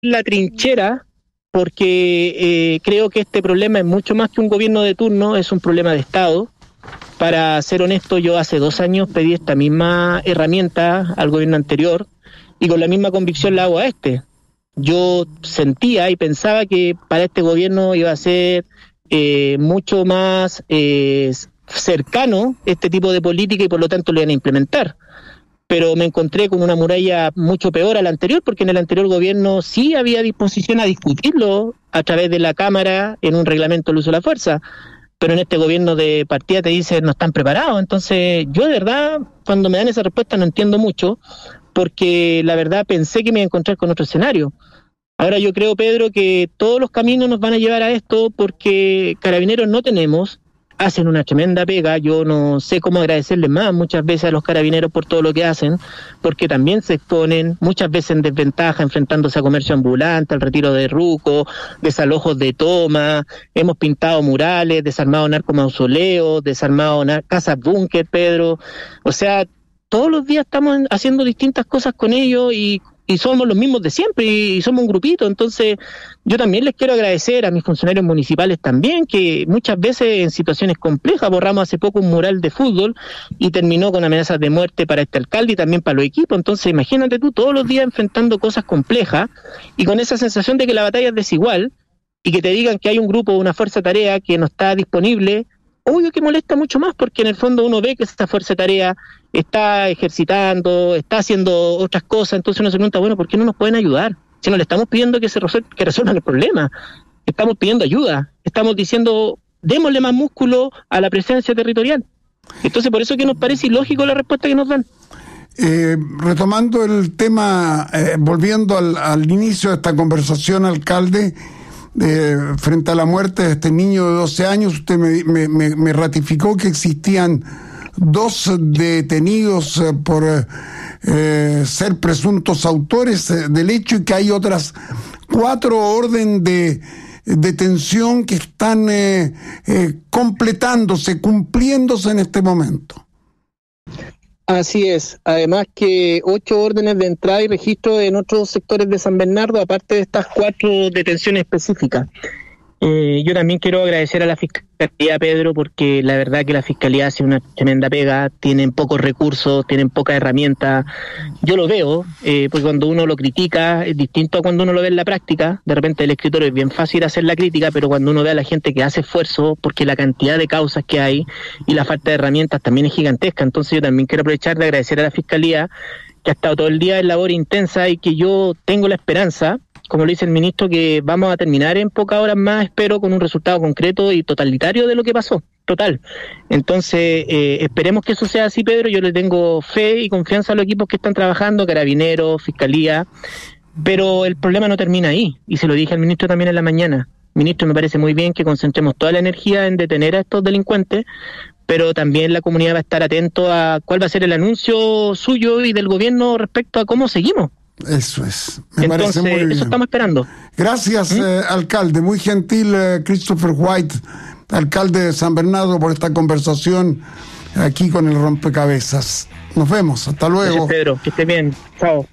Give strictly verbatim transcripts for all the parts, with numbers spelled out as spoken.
la trinchera porque eh, creo que este problema es mucho más que un gobierno de turno, es un problema de Estado. Para ser honesto, yo hace dos años pedí esta misma herramienta al gobierno anterior y con la misma convicción la hago a este. Yo sentía y pensaba que para este gobierno iba a ser eh, mucho más eh, cercano este tipo de política y por lo tanto lo iban a implementar. Pero me encontré con una muralla mucho peor a la anterior, porque en el anterior gobierno sí había disposición a discutirlo a través de la Cámara en un reglamento del uso de la fuerza, pero en este gobierno de partida te dicen no están preparados. Entonces yo de verdad, cuando me dan esa respuesta no entiendo mucho, porque la verdad pensé que me iba a encontrar con otro escenario. Ahora yo creo, Pedro, que todos los caminos nos van a llevar a esto porque carabineros no tenemos, hacen una tremenda pega. Yo no sé cómo agradecerles más muchas veces a los carabineros por todo lo que hacen, porque también se exponen muchas veces en desventaja enfrentándose a comercio ambulante, al retiro de ruco, desalojos de toma, hemos pintado murales, desarmado narcomausoleos, desarmado nar- casas búnker, Pedro. O sea, todos los días estamos haciendo distintas cosas con ellos y y somos los mismos de siempre y somos un grupito. Entonces yo también les quiero agradecer a mis funcionarios municipales también, que muchas veces en situaciones complejas, borramos hace poco un mural de fútbol y terminó con amenazas de muerte para este alcalde y también para los equipos. Entonces imagínate tú todos los días enfrentando cosas complejas y con esa sensación de que la batalla es desigual y que te digan que hay un grupo, una fuerza tarea que no está disponible. Obvio que molesta mucho más porque en el fondo uno ve que esta fuerza de tarea está ejercitando, está haciendo otras cosas, entonces uno se pregunta, bueno, ¿por qué no nos pueden ayudar? Si no le estamos pidiendo que se resuel- que resuelvan el problema, estamos pidiendo ayuda, estamos diciendo, démosle más músculo a la presencia territorial. Entonces por eso que nos parece ilógico la respuesta que nos dan. Eh, retomando el tema, eh, volviendo al, al inicio de esta conversación, alcalde, Eh, frente a la muerte de este niño de doce años, usted me, me, me, me ratificó que existían dos detenidos eh, por eh, ser presuntos autores eh, del hecho y que hay otras cuatro órdenes de detención que están eh, eh, completándose, cumpliéndose en este momento. Así es, además que ocho órdenes de entrada y registro en otros sectores de San Bernardo, aparte de estas cuatro detenciones específicas. Eh, yo también quiero agradecer a la Fiscalía, Pedro, porque la verdad que la Fiscalía hace una tremenda pega, tienen pocos recursos, tienen pocas herramientas. Yo lo veo, eh, porque cuando uno lo critica es distinto a cuando uno lo ve en la práctica. De repente el escritorio es bien fácil hacer la crítica, pero cuando uno ve a la gente que hace esfuerzo, porque la cantidad de causas que hay y la falta de herramientas también es gigantesca. Entonces yo también quiero aprovechar de agradecer a la Fiscalía, que ha estado todo el día en labor intensa y que yo tengo la esperanza, como lo dice el ministro, que vamos a terminar en pocas horas más, espero, con un resultado concreto y totalitario de lo que pasó, total. Entonces, eh, esperemos que eso sea así, Pedro. Yo le tengo fe y confianza a los equipos que están trabajando, Carabineros, Fiscalía, pero el problema no termina ahí, y se lo dije al ministro también en la mañana. Ministro, me parece muy bien que concentremos toda la energía en detener a estos delincuentes, pero también la comunidad va a estar atento a cuál va a ser el anuncio suyo y del gobierno respecto a cómo seguimos. Eso es, me Entonces, parece muy bien. eso estamos esperando. Gracias, ¿Mm? eh, alcalde, muy gentil, eh, Christopher White, alcalde de San Bernardo, por esta conversación aquí con el Rompecabezas. Nos vemos, hasta luego. Gracias, Pedro, que esté bien, chao.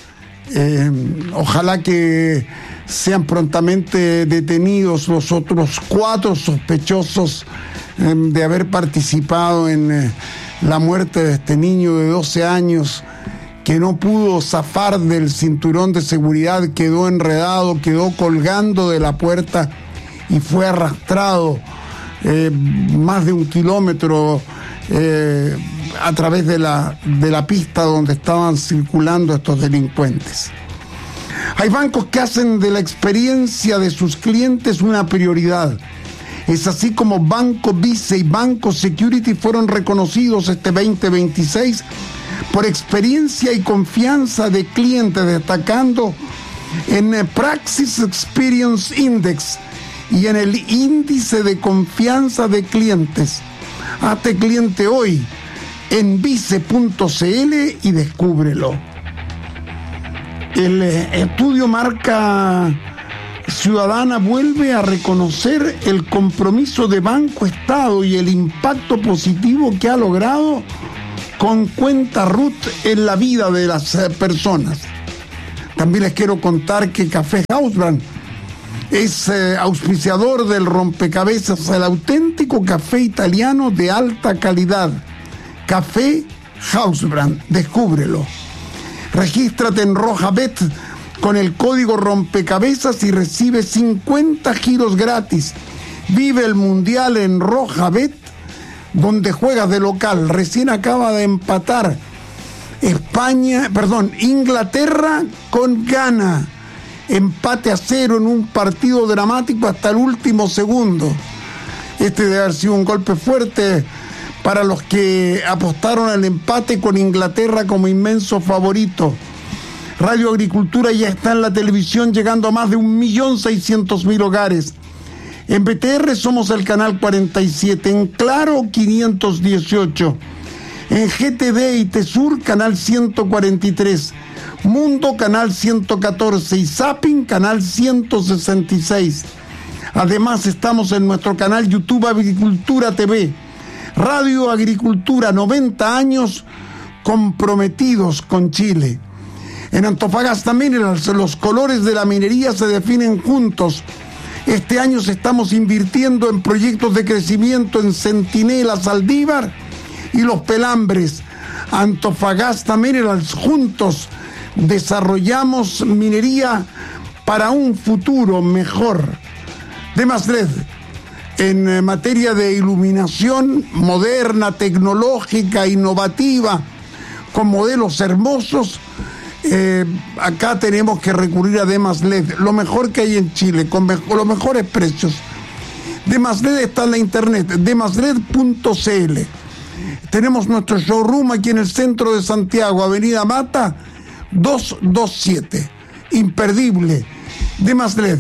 Eh, ojalá que sean prontamente detenidos los otros cuatro sospechosos eh, de haber participado en eh, la muerte de este niño de doce años que no pudo zafar del cinturón de seguridad, quedó enredado, quedó colgando de la puerta y fue arrastrado eh, más de un kilómetro eh, a través de la, de la pista donde estaban circulando estos delincuentes. Hay bancos que hacen de la experiencia de sus clientes una prioridad. Es así como Banco Vice y Banco Security fueron reconocidos este veinte veintiséis por experiencia y confianza de clientes, destacando en el Praxis Experience Index y en el índice de confianza de clientes. Hazte cliente hoy en vice punto c l y descúbrelo. El estudio Marca Ciudadana vuelve a reconocer el compromiso de Banco Estado y el impacto positivo que ha logrado con Cuenta Ruth en la vida de las personas. También les quiero contar que Café Hausbrand es eh, auspiciador del rompecabezas, el auténtico café italiano de alta calidad. Café Hausbrand, descúbrelo. Regístrate en Rojabet con el código rompecabezas y recibe cincuenta giros gratis. Vive el Mundial en Rojabet, donde juegas de local. Recién acaba de empatar España, perdón, Inglaterra con Ghana. Empate a cero en un partido dramático hasta el último segundo. Este debe haber sido un golpe fuerte para los que apostaron al empate con Inglaterra como inmenso favorito. Radio Agricultura ya está en la televisión, llegando a más de un millón seiscientos mil hogares. En B T R somos el canal cuarenta y siete, en Claro quinientos dieciocho, en G T D y Tesur canal ciento cuarenta y tres, Mundo canal ciento catorce y Zapping canal ciento sesenta y seis. Además estamos en nuestro canal YouTube Agricultura T V. Radio Agricultura, noventa años comprometidos con Chile. En Antofagasta Minerals, los colores de la minería se definen juntos. Este año estamos invirtiendo en proyectos de crecimiento en Centinela, Saldívar y Los Pelambres. Antofagasta Minerals, juntos desarrollamos minería para un futuro mejor. Demaslet, en materia de iluminación moderna, tecnológica, innovativa, con modelos hermosos, eh, acá tenemos que recurrir a Demaslet, lo mejor que hay en Chile, con, me- con los mejores precios. Demaslet está en la internet, demaslet punto c l. Tenemos nuestro showroom aquí en el centro de Santiago, Avenida Mata doscientos veintisiete, imperdible. Demaslet.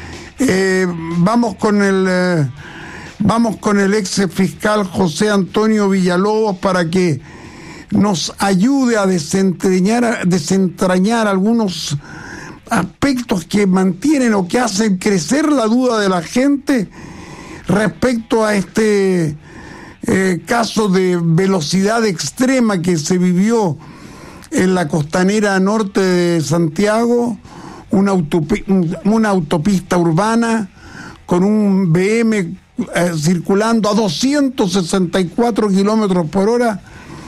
Eh, vamos con el eh, vamos con el ex fiscal José Antonio Villalobos para que nos ayude a desentrañar, a desentrañar algunos aspectos que mantienen o que hacen crecer la duda de la gente respecto a este eh, caso de velocidad extrema que se vivió en la costanera norte de Santiago, una, autopi- una autopista urbana con un B M eh, circulando a doscientos sesenta y cuatro kilómetros por hora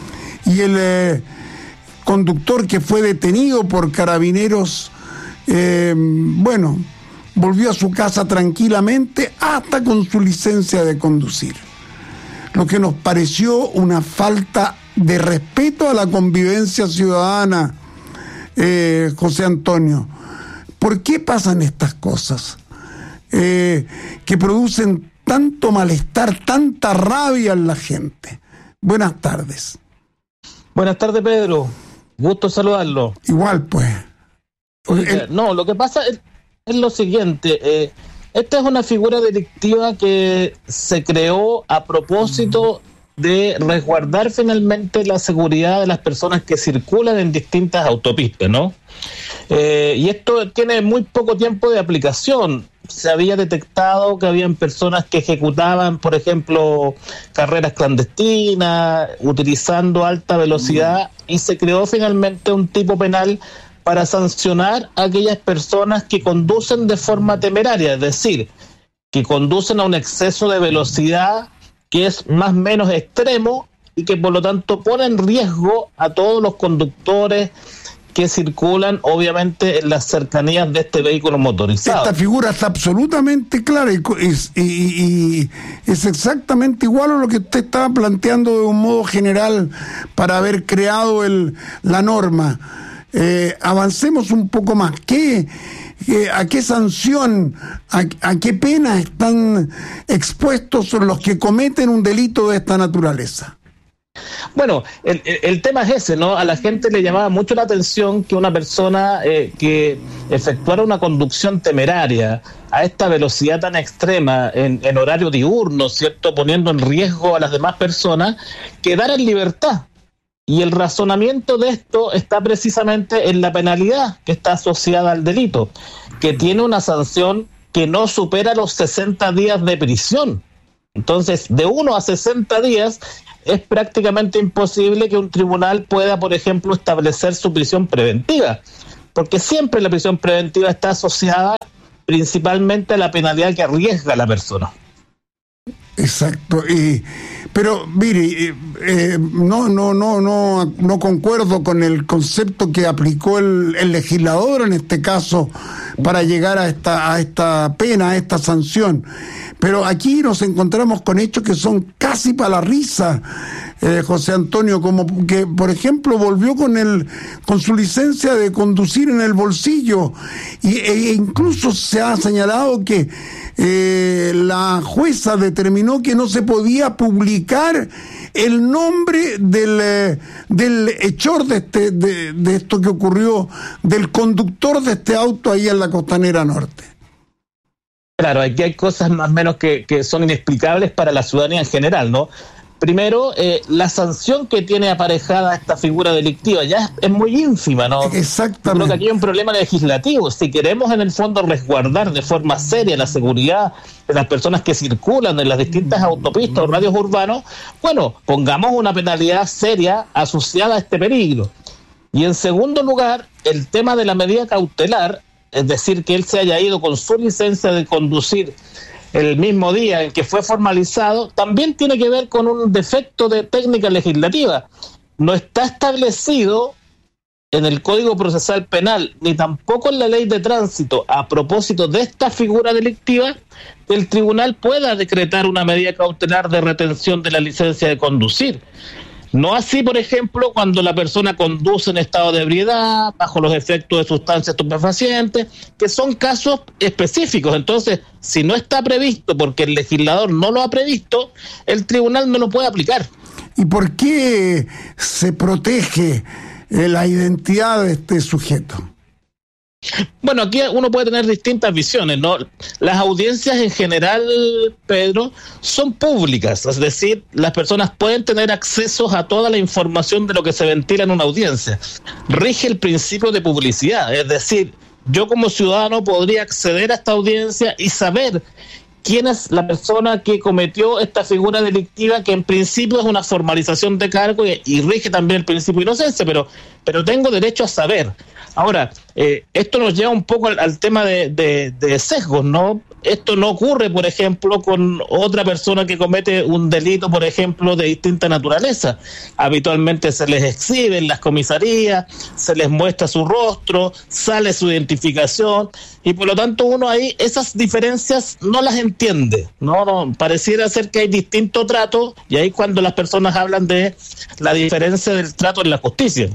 y el eh, conductor que fue detenido por carabineros, eh, bueno, volvió a su casa tranquilamente hasta con su licencia de conducir. Lo que nos pareció una falta de respeto a la convivencia ciudadana, eh, José Antonio. ¿Por qué pasan estas cosas eh, que producen tanto malestar, tanta rabia en la gente? Buenas tardes. Buenas tardes, Pedro. Gusto saludarlo. Igual, pues. Oiga, El... No, lo que pasa es, es lo siguiente. Eh, esta es una figura delictiva que se creó a propósito de resguardar finalmente la seguridad de las personas que circulan en distintas autopistas, ¿no? Eh, y esto tiene muy poco tiempo de aplicación. Se había detectado que habían personas que ejecutaban, por ejemplo, carreras clandestinas, utilizando alta velocidad, y se creó finalmente un tipo penal para sancionar a aquellas personas que conducen de forma temeraria, es decir, que conducen a un exceso de velocidad que es más o menos extremo y que por lo tanto pone en riesgo a todos los conductores que circulan obviamente en las cercanías de este vehículo motorizado. Esta figura está absolutamente clara y es, y, y, y es exactamente igual a lo que usted estaba planteando de un modo general para haber creado el, la norma. Eh, avancemos un poco más. ¿Qué, qué, ¿A qué sanción, a, a qué pena están expuestos los que cometen un delito de esta naturaleza? Bueno, el, el, el tema es ese, ¿no? A la gente le llamaba mucho la atención que una persona eh, que efectuara una conducción temeraria a esta velocidad tan extrema en, en horario diurno, ¿cierto?, poniendo en riesgo a las demás personas, quedara en libertad. Y el razonamiento de esto está precisamente en la penalidad que está asociada al delito, que tiene una sanción que no supera los sesenta días de prisión. Entonces, de uno a sesenta días es prácticamente imposible que un tribunal pueda, por ejemplo, establecer su prisión preventiva, porque siempre la prisión preventiva está asociada principalmente a la penalidad que arriesga a la persona. Exacto. Y, pero mire, eh, no, no, no, no, no concuerdo con el concepto que aplicó el, el legislador en este caso para llegar a esta, a esta pena, a esta sanción. Pero aquí nos encontramos con hechos que son casi para la risa, eh, José Antonio, como que, por ejemplo, volvió con el, con su licencia de conducir en el bolsillo, y, e incluso se ha señalado que eh, la jueza determinó que no se podía publicar el nombre del, eh, del hechor de este, de, de esto que ocurrió, del conductor de este auto ahí en la Costanera Norte. Claro, aquí hay cosas más o menos que, que son inexplicables para la ciudadanía en general, ¿no? Primero, eh, la sanción que tiene aparejada esta figura delictiva ya es, es muy ínfima, ¿no? Exactamente. Yo creo que aquí hay un problema legislativo. Si queremos en el fondo resguardar de forma seria la seguridad de las personas que circulan en las distintas autopistas o radios urbanos, bueno, pongamos una penalidad seria asociada a este peligro. Y en segundo lugar, el tema de la medida cautelar, es decir, que él se haya ido con su licencia de conducir el mismo día en que fue formalizado, también tiene que ver con un defecto de técnica legislativa. No está establecido en el Código Procesal Penal, ni tampoco en la Ley de Tránsito, a propósito de esta figura delictiva, que el tribunal pueda decretar una medida cautelar de retención de la licencia de conducir. No así, por ejemplo, cuando la persona conduce en estado de ebriedad, bajo los efectos de sustancias estupefacientes, que son casos específicos. Entonces, si no está previsto porque el legislador no lo ha previsto, el tribunal no lo puede aplicar. ¿Y por qué se protege eh, la identidad de este sujeto? Bueno, aquí uno puede tener distintas visiones, ¿no? Las audiencias en general, Pedro, son públicas, es decir, las personas pueden tener acceso a toda la información de lo que se ventila en una audiencia. Rige el principio de publicidad, es decir, yo como ciudadano podría acceder a esta audiencia y saber quién es la persona que cometió esta figura delictiva, que en principio es una formalización de cargo y, y rige también el principio de inocencia, pero, pero tengo derecho a saber. Ahora, eh, esto nos lleva un poco al, al tema de, de, de sesgos, ¿no? Esto no ocurre, por ejemplo, con otra persona que comete un delito, por ejemplo, de distinta naturaleza. Habitualmente se les exhibe en las comisarías, se les muestra su rostro, sale su identificación, y por lo tanto uno ahí esas diferencias no las entiende, ¿no? No, pareciera ser que hay distinto trato, y ahí cuando las personas hablan de la diferencia del trato en la justicia.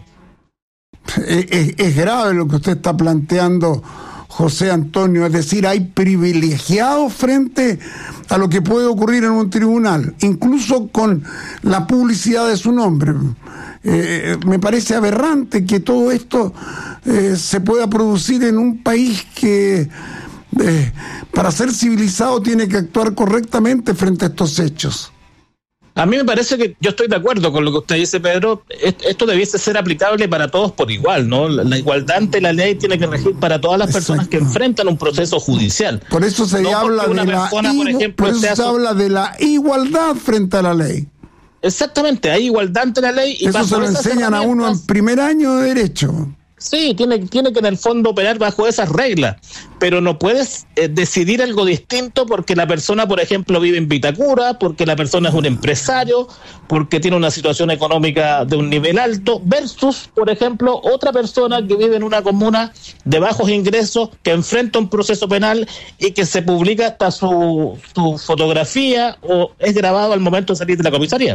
Es, es, es grave lo que usted está planteando, José Antonio, es decir, hay privilegiados frente a lo que puede ocurrir en un tribunal, incluso con la publicidad de su nombre. Eh, me parece aberrante que todo esto eh, se pueda producir en un país que, eh, para ser civilizado, tiene que actuar correctamente frente a estos hechos. A mí me parece que yo estoy de acuerdo con lo que usted dice, Pedro. Esto debiese ser aplicable para todos por igual, ¿no? La igualdad ante la ley tiene que regir para todas las Exacto. personas que enfrentan un proceso judicial. Por eso se no habla de la persona, por ejemplo, por eso se habla de la igualdad frente a la ley. Exactamente, hay igualdad ante la ley. Y eso se lo enseñan a uno en primer año de derecho. Sí, tiene, tiene que en el fondo operar bajo esas reglas, pero no puedes eh, decidir algo distinto porque la persona, por ejemplo, vive en Vitacura, porque la persona es un empresario, porque tiene una situación económica de un nivel alto, versus, por ejemplo, otra persona que vive en una comuna de bajos ingresos, que enfrenta un proceso penal y que se publica hasta su, su fotografía o es grabado al momento de salir de la comisaría.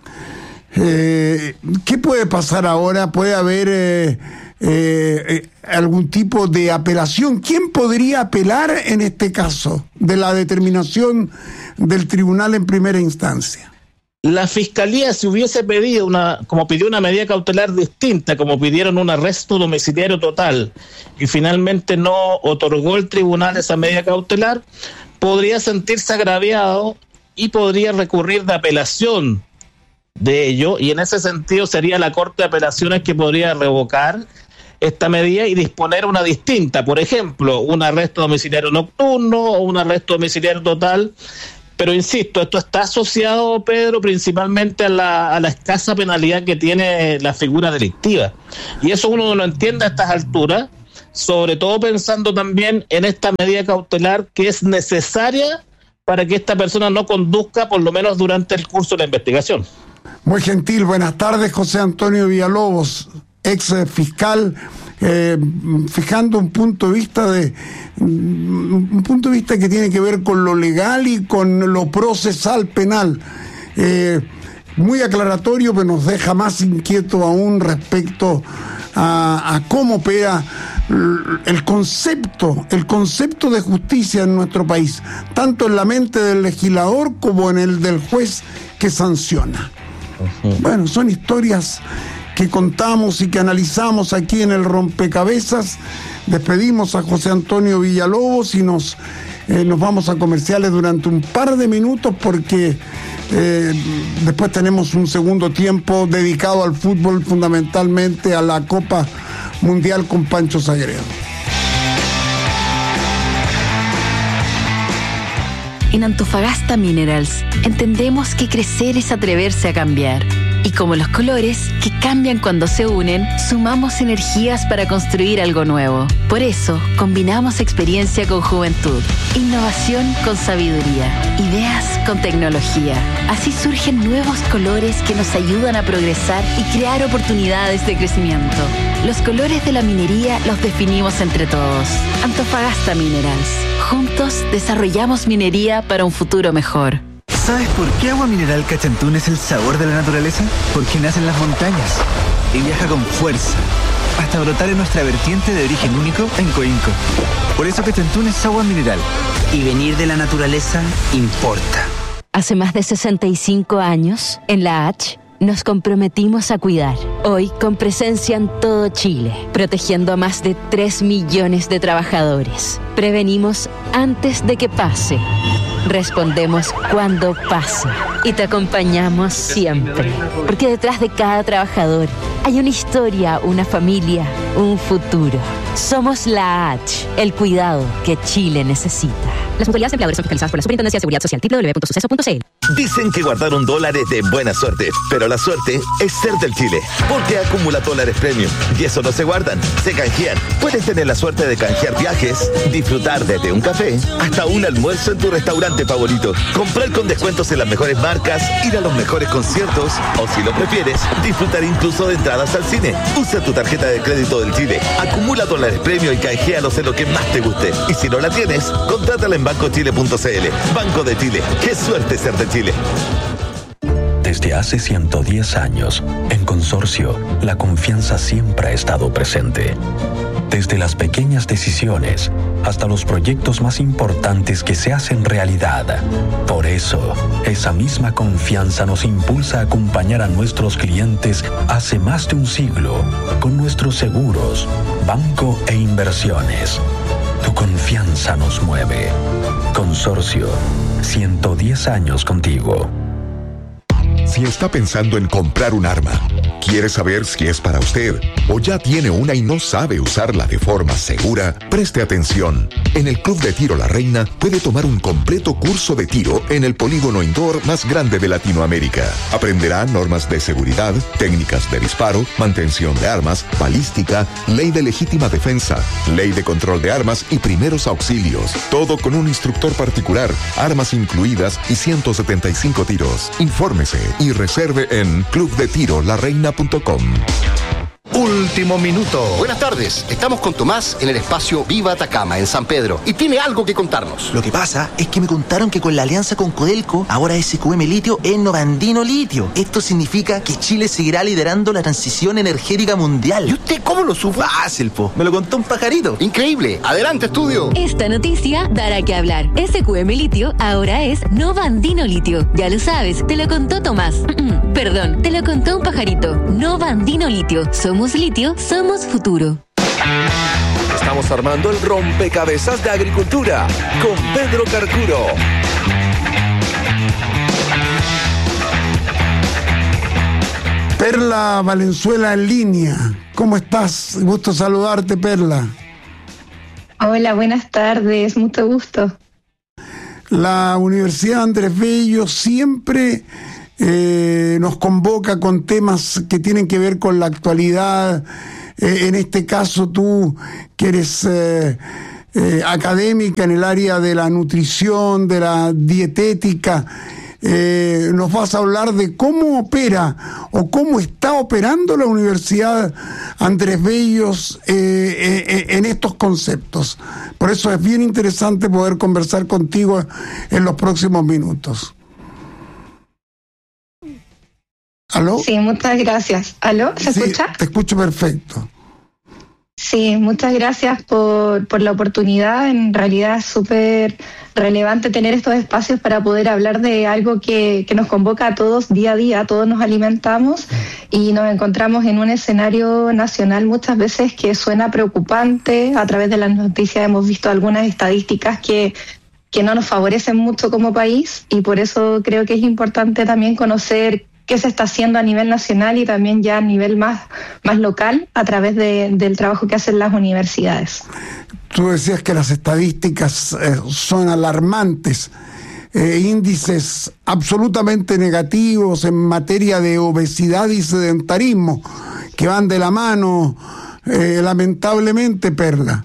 Eh, ¿Qué puede pasar ahora? ¿Puede haber eh, eh, algún tipo de apelación? ¿Quién podría apelar en este caso de la determinación del tribunal en primera instancia? La Fiscalía, si hubiese pedido una, como pidió una medida cautelar distinta, como pidieron un arresto domiciliario total, y finalmente no otorgó el tribunal esa medida cautelar, podría sentirse agraviado y podría recurrir de apelación de ello, y en ese sentido sería la Corte de Apelaciones que podría revocar esta medida y disponer una distinta, por ejemplo, un arresto domiciliario nocturno o un arresto domiciliario total. Pero insisto, esto está asociado, Pedro, principalmente a la, a la escasa penalidad que tiene la figura delictiva, y eso uno no lo entiende a estas alturas, sobre todo pensando también en esta medida cautelar que es necesaria para que esta persona no conduzca, por lo menos durante el curso de la investigación. Muy gentil, buenas tardes, José Antonio Villalobos, ex fiscal, eh, fijando un punto de vista de un punto de vista que tiene que ver con lo legal y con lo procesal penal. Eh, muy aclaratorio, pero nos deja más inquieto aún respecto a, a cómo opera el concepto, el concepto de justicia en nuestro país, tanto en la mente del legislador como en el del juez que sanciona. Uh-huh. Bueno, son historias que contamos y que analizamos aquí en el Rompecabezas. Despedimos a José Antonio Villalobos y nos, eh, nos vamos a comerciales durante un par de minutos porque eh, después tenemos un segundo tiempo dedicado al fútbol, fundamentalmente a la Copa Mundial con Pancho Sagredo. En Antofagasta Minerals entendemos que crecer es atreverse a cambiar. Y como los colores, que cambian cuando se unen, sumamos energías para construir algo nuevo. Por eso, combinamos experiencia con juventud, innovación con sabiduría, ideas con tecnología. Así surgen nuevos colores que nos ayudan a progresar y crear oportunidades de crecimiento. Los colores de la minería los definimos entre todos. Antofagasta Minerals. Juntos desarrollamos minería para un futuro mejor. ¿Sabes por qué Agua Mineral Cachantún es el sabor de la naturaleza? Porque nace en las montañas y viaja con fuerza hasta brotar en nuestra vertiente de origen único en Coinco. Por eso Cachantún es agua mineral. Y venir de la naturaleza importa. Hace más de sesenta y cinco años, en la H, nos comprometimos a cuidar. Hoy, con presencia en todo Chile, protegiendo a más de tres millones de trabajadores. Prevenimos antes de que pase. Respondemos cuando pase y te acompañamos siempre, porque detrás de cada trabajador hay una historia, una familia, un futuro. Somos la H, el cuidado que Chile necesita. Las mutualidades empleadores son fiscalizadas por la Superintendencia de Seguridad Social. doble u doble u doble u punto suceso punto c l. Dicen que guardaron dólares de buena suerte, pero la suerte es ser del Chile, porque acumula dólares premium y eso no se guardan, se canjean. Puedes tener la suerte de canjear viajes, disfrutar desde un café hasta un almuerzo en tu restaurante favorito, comprar con descuentos en las mejores marcas, ir a los mejores conciertos o, si lo prefieres, disfrutar incluso de entradas al cine. Usa tu tarjeta de crédito del Chile, acumula dólares premium y canjealos en lo que más te guste. Y si no la tienes, contrátala en banco chile punto c l. Banco de Chile, qué suerte ser de Chile. Desde hace ciento diez años, en Consorcio, la confianza siempre ha estado presente. Desde las pequeñas decisiones hasta los proyectos más importantes que se hacen realidad. Por eso, esa misma confianza nos impulsa a acompañar a nuestros clientes hace más de un siglo con nuestros seguros, banco e inversiones. Tu confianza nos mueve. Consorcio, ciento diez años contigo. Si está pensando en comprar un arma, quiere saber si es para usted o ya tiene una y no sabe usarla de forma segura, preste atención. En el Club de Tiro La Reina puede tomar un completo curso de tiro en el polígono indoor más grande de Latinoamérica. Aprenderá normas de seguridad, técnicas de disparo, mantención de armas, balística, ley de legítima defensa, ley de control de armas y primeros auxilios. Todo con un instructor particular, armas incluidas y ciento setenta y cinco tiros. Infórmese y reserve en club de tiro la reina punto com. Último minuto. Buenas tardes, estamos con Tomás en el espacio Viva Atacama, en San Pedro, y tiene algo que contarnos. Lo que pasa es que me contaron que con la alianza con Codelco, ahora S Q M Litio es Novandino Litio. Esto significa que Chile seguirá liderando la transición energética mundial. ¿Y usted cómo lo supo? Fácil, po. Me lo contó un pajarito. Increíble. Adelante, estudio. Esta noticia dará que hablar. S Q M Litio ahora es Novandino Litio. Ya lo sabes, te lo contó Tomás. Perdón, te lo contó un pajarito. Novandino Litio. Somos litio, somos futuro. Estamos armando el rompecabezas de agricultura con Pedro Carcuro. Perla Valenzuela en línea. ¿Cómo estás? Gusto saludarte, Perla. Hola, buenas tardes, mucho gusto. La Universidad Andrés Bello siempre eh, nos convoca con temas que tienen que ver con la actualidad eh, en este caso tú que eres eh, eh, académica en el área de la nutrición, de la dietética, eh, nos vas a hablar de cómo opera o cómo está operando la Universidad Andrés Bellos eh, eh, en estos conceptos. Por eso es bien interesante poder conversar contigo en los próximos minutos. ¿Aló? Sí, muchas gracias. ¿Aló? ¿Se sí, escucha? Te escucho perfecto. Sí, muchas gracias por, por la oportunidad. En realidad es súper relevante tener estos espacios para poder hablar de algo que, que nos convoca a todos día a día. Todos nos alimentamos y nos encontramos en un escenario nacional muchas veces que suena preocupante. A través de las noticias hemos visto algunas estadísticas que que no nos favorecen mucho como país, y por eso creo que es importante también conocer qué se está haciendo a nivel nacional y también ya a nivel más, más local a través de, del trabajo que hacen las universidades. Tú decías que las estadísticas eh, son alarmantes, eh, índices absolutamente negativos en materia de obesidad y sedentarismo, que van de la mano, eh, lamentablemente, Perla.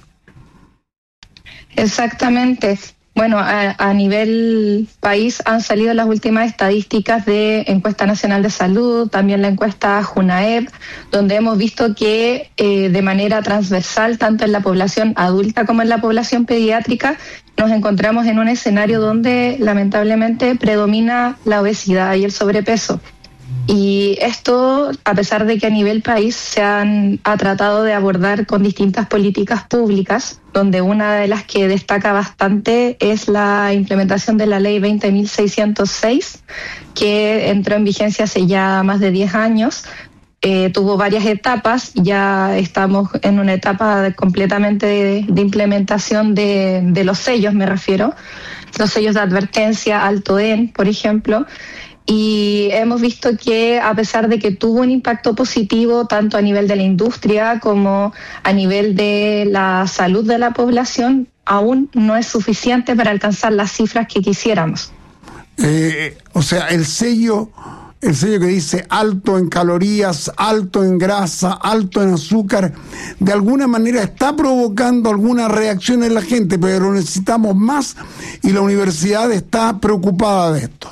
Exactamente. Bueno, a, a nivel país han salido las últimas estadísticas de Encuesta Nacional de Salud, también la encuesta Junaep, donde hemos visto que eh, de manera transversal, tanto en la población adulta como en la población pediátrica, nos encontramos en un escenario donde lamentablemente predomina la obesidad y el sobrepeso. Y esto, a pesar de que a nivel país se han ha tratado de abordar con distintas políticas públicas, donde una de las que destaca bastante es la implementación de la ley veinte mil seiscientos seis, que entró en vigencia hace ya más de diez años. Eh, tuvo varias etapas, ya estamos en una etapa de, completamente de, de implementación de, de los sellos, me refiero, los sellos de advertencia, alto en, por ejemplo. Y hemos visto que a pesar de que tuvo un impacto positivo tanto a nivel de la industria como a nivel de la salud de la población, aún no es suficiente para alcanzar las cifras que quisiéramos. Eh, o sea, el sello, el sello que dice alto en calorías, alto en grasa, alto en azúcar, de alguna manera está provocando alguna reacción en la gente, pero necesitamos más y la universidad está preocupada de esto.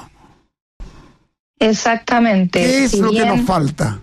Exactamente. ¿Qué es si lo bien, que nos falta?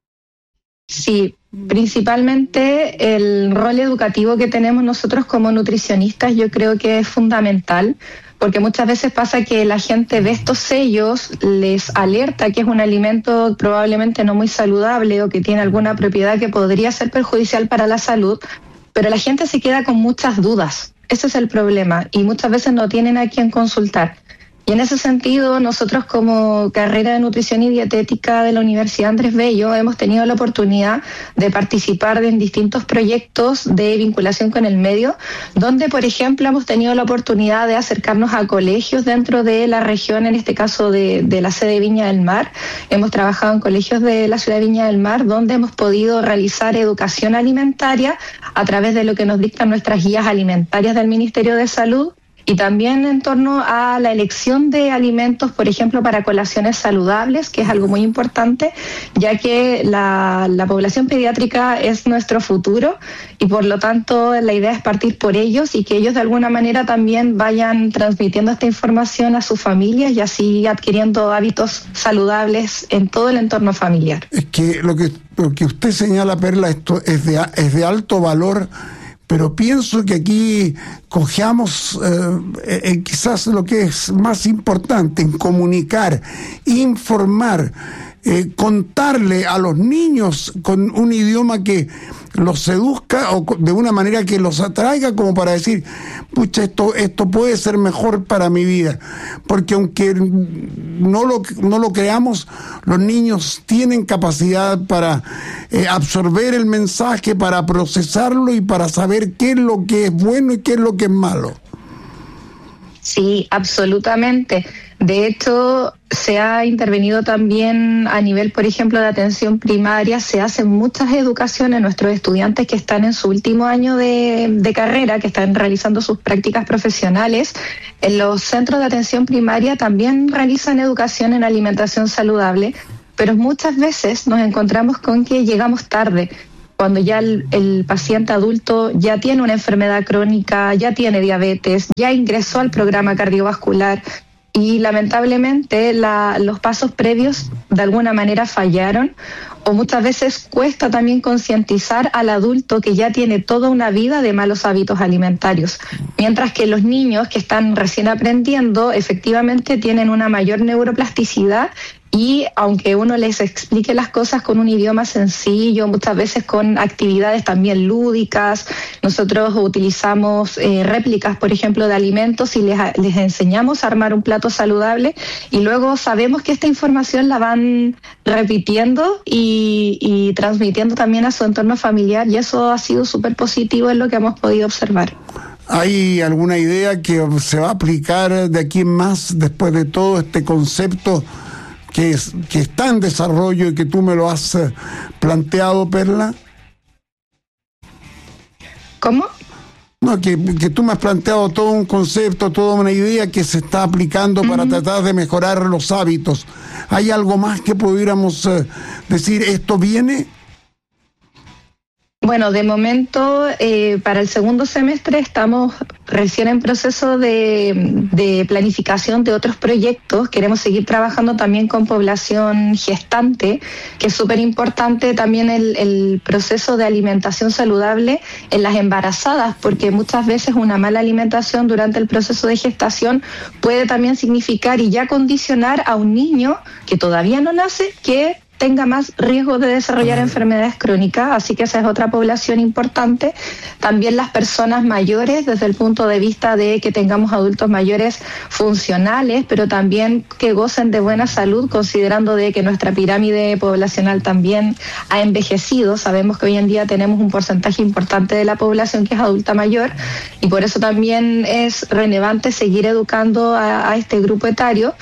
Sí, principalmente el rol educativo que tenemos nosotros como nutricionistas, yo creo que es fundamental, porque muchas veces pasa que la gente ve estos sellos, les alerta que es un alimento probablemente no muy saludable o que tiene alguna propiedad que podría ser perjudicial para la salud, pero la gente se queda con muchas dudas. Ese es el problema y muchas veces no tienen a quién consultar. Y en ese sentido, nosotros como carrera de nutrición y dietética de la Universidad Andrés Bello hemos tenido la oportunidad de participar en distintos proyectos de vinculación con el medio, donde, por ejemplo, hemos tenido la oportunidad de acercarnos a colegios dentro de la región, en este caso de, de la sede Viña del Mar. Hemos trabajado en colegios de la ciudad de Viña del Mar, donde hemos podido realizar educación alimentaria a través de lo que nos dictan nuestras guías alimentarias del Ministerio de Salud, y también en torno a la elección de alimentos, por ejemplo, para colaciones saludables, que es algo muy importante, ya que la, la población pediátrica es nuestro futuro y por lo tanto la idea es partir por ellos y que ellos de alguna manera también vayan transmitiendo esta información a sus familias y así adquiriendo hábitos saludables en todo el entorno familiar. Es que lo que, lo que usted señala, Perla, esto es de, es de alto valor. Pero pienso que aquí cojeamos eh, eh, quizás lo que es más importante, en comunicar, informar, eh, contarle a los niños con un idioma que los seduzca o de una manera que los atraiga, como para decir, pucha, esto, esto puede ser mejor para mi vida. Porque aunque no lo, no lo creamos, los niños tienen capacidad para eh, absorber el mensaje, para procesarlo y para saber qué es lo que es bueno y qué es lo que es malo. Sí, absolutamente. De hecho, se ha intervenido también a nivel, por ejemplo, de atención primaria. Se hacen muchas educaciones. Nuestros estudiantes que están en su último año de, de carrera, que están realizando sus prácticas profesionales, en los centros de atención primaria también realizan educación en alimentación saludable, pero muchas veces nos encontramos con que llegamos tarde. cuando ya el, el paciente adulto ya tiene una enfermedad crónica, ya tiene diabetes, ya ingresó al programa cardiovascular y lamentablemente la, los pasos previos de alguna manera fallaron, o muchas veces cuesta también concientizar al adulto que ya tiene toda una vida de malos hábitos alimentarios, mientras que los niños que están recién aprendiendo efectivamente tienen una mayor neuroplasticidad. Y aunque uno les explique las cosas con un idioma sencillo, muchas veces con actividades también lúdicas, nosotros utilizamos eh, réplicas, por ejemplo, de alimentos y les, les enseñamos a armar un plato saludable y luego sabemos que esta información la van repitiendo y, y transmitiendo también a su entorno familiar, y eso ha sido súper positivo en lo que hemos podido observar. ¿Hay alguna idea que se va a aplicar de aquí en más después de todo este concepto que, es, que está en desarrollo y que tú me lo has eh, planteado, Perla? ¿Cómo? No, que, que tú me has planteado todo un concepto, toda una idea que se está aplicando uh-huh. para tratar de mejorar los hábitos. ¿Hay algo más que pudiéramos eh, decir, esto viene? Bueno, de momento, eh, para el segundo semestre estamos recién en proceso de, de planificación de otros proyectos. Queremos seguir trabajando también con población gestante, que es súper importante también el, el proceso de alimentación saludable en las embarazadas, porque muchas veces una mala alimentación durante el proceso de gestación puede también significar y ya condicionar a un niño que todavía no nace que tenga más riesgo de desarrollar enfermedades crónicas, así que esa es otra población importante. También las personas mayores, desde el punto de vista de que tengamos adultos mayores funcionales, pero también que gocen de buena salud, considerando de que nuestra pirámide poblacional también ha envejecido. Sabemos que hoy en día tenemos un porcentaje importante de la población que es adulta mayor, y por eso también es relevante seguir educando a, a este grupo etario.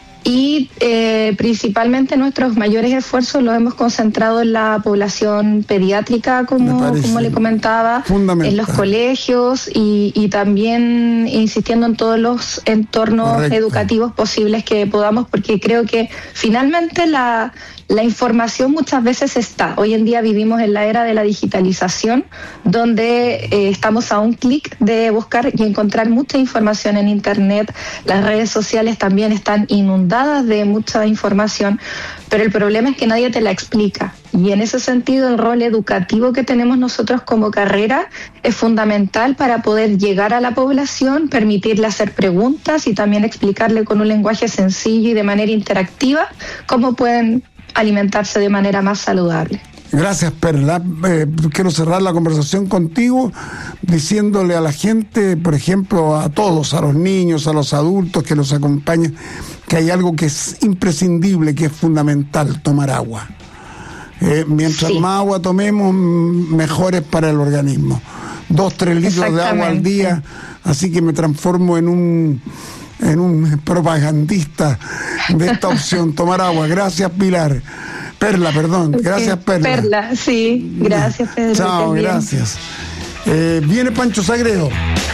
Y eh, principalmente nuestros mayores esfuerzos los hemos concentrado en la población pediátrica, como, como le comentaba, en los colegios y, y también insistiendo en todos los entornos Correcto. educativos posibles que podamos, porque creo que finalmente la, la información muchas veces está. Hoy en día vivimos en la era de la digitalización, donde eh, estamos a un clic de buscar y encontrar mucha información en Internet. Las redes sociales también están inundadas de mucha información, pero el problema es que nadie te la explica, y en ese sentido el rol educativo que tenemos nosotros como carrera es fundamental para poder llegar a la población, permitirle hacer preguntas y también explicarle con un lenguaje sencillo y de manera interactiva cómo pueden alimentarse de manera más saludable. Gracias, Perla. Eh, quiero cerrar la conversación contigo diciéndole a la gente, por ejemplo, a todos, a los niños, a los adultos que los acompañan, que hay algo que es imprescindible, que es fundamental: tomar agua. Eh, mientras sí. más agua tomemos, mejor es para el organismo. Dos, tres litros de agua al día, así que me transformo en un en un propagandista de esta opción, tomar agua. Gracias, Pilar. Perla, perdón. Gracias, Perla. Perla, sí. Gracias, Pedro. Chao, gracias. Eh, viene Pancho Sagredo.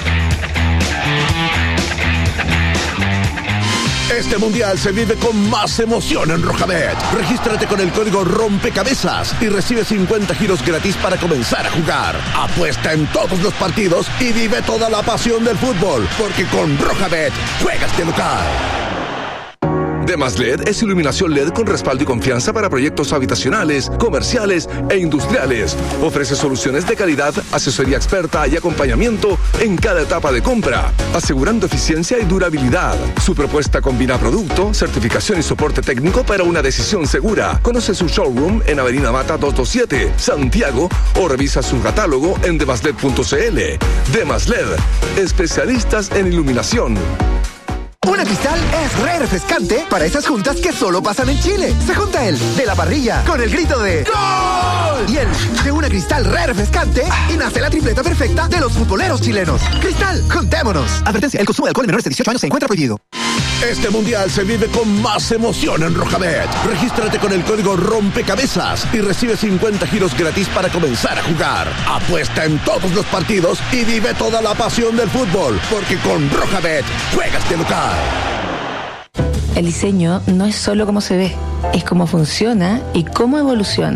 Este mundial se vive con más emoción en Rojabet. Regístrate con el código Rompecabezas y recibe cincuenta giros gratis para comenzar a jugar. Apuesta en todos los partidos y vive toda la pasión del fútbol, porque con Rojabet juegas de local. Demas L E D es iluminación L E D con respaldo y confianza para proyectos habitacionales, comerciales e industriales. Ofrece soluciones de calidad, asesoría experta y acompañamiento en cada etapa de compra, asegurando eficiencia y durabilidad. Su propuesta combina producto, certificación y soporte técnico para una decisión segura. Conoce su showroom en Avenida Mata doscientos veintisiete, Santiago, o revisa su catálogo en demasLed punto cl. Demas L E D, especialistas en iluminación. Una Cristal es re refrescante para esas juntas que solo pasan en Chile. Se junta el de la parrilla con el grito de ¡Gol! Y el de una Cristal re refrescante y nace la tripleta perfecta de los futboleros chilenos. Cristal, juntémonos. Advertencia, el consumo de alcohol en menores de dieciocho años se encuentra prohibido. Este mundial se vive con más emoción en Rojabet. Regístrate con el código Rompecabezas y recibe cincuenta giros gratis para comenzar a jugar. Apuesta en todos los partidos y vive toda la pasión del fútbol, porque con Rojabet juegas de local. El diseño no es solo cómo se ve, es cómo funciona y cómo evoluciona.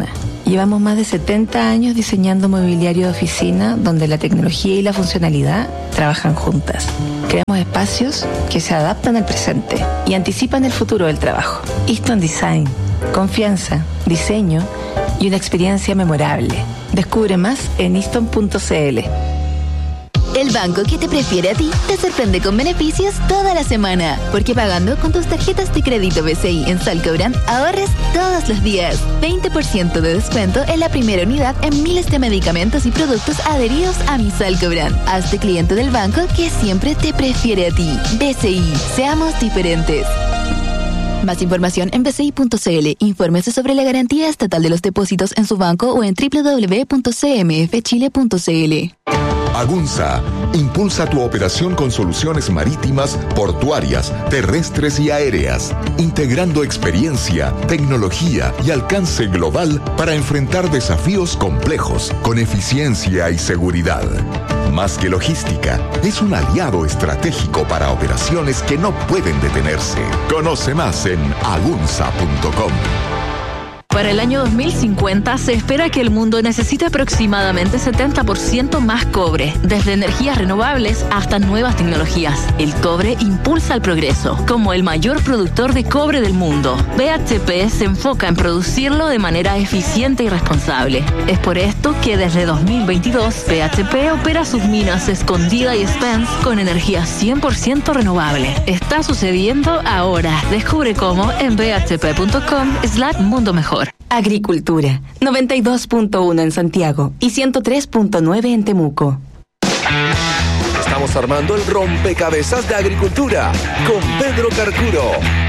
Llevamos más de setenta años diseñando mobiliario de oficina donde la tecnología y la funcionalidad trabajan juntas. Creamos espacios que se adaptan al presente y anticipan el futuro del trabajo. Easton Design, confianza, diseño y una experiencia memorable. Descubre más en easton punto c l. El banco que te prefiere a ti te sorprende con beneficios toda la semana. Porque pagando con tus tarjetas de crédito B C I en Salcobrand, ahorres todos los días. veinte por ciento de descuento en la primera unidad en miles de medicamentos y productos adheridos a mi Salcobrand. Hazte cliente del banco que siempre te prefiere a ti. B C I, seamos diferentes. Más información en b c i punto c l. Infórmese sobre la garantía estatal de los depósitos en su banco o en w w w punto c m f chile punto c l. Agunza impulsa tu operación con soluciones marítimas, portuarias, terrestres y aéreas, integrando experiencia, tecnología y alcance global para enfrentar desafíos complejos con eficiencia y seguridad. Más que logística, es un aliado estratégico para operaciones que no pueden detenerse. Conoce más en agunza punto com. Para el año dos mil cincuenta se espera que el mundo necesite aproximadamente setenta por ciento más cobre, desde energías renovables hasta nuevas tecnologías. El cobre impulsa el progreso, como el mayor productor de cobre del mundo. B H P se enfoca en producirlo de manera eficiente y responsable. Es por esto que desde dos mil veintidós B H P opera sus minas Escondida y Spence con energía cien por ciento renovable. Está sucediendo ahora. Descubre cómo en b h p punto com slash mundo mejor. Agricultura, noventa y dos punto uno en Santiago y ciento tres punto nueve en Temuco. Estamos armando el rompecabezas de agricultura con Pedro Carcuro.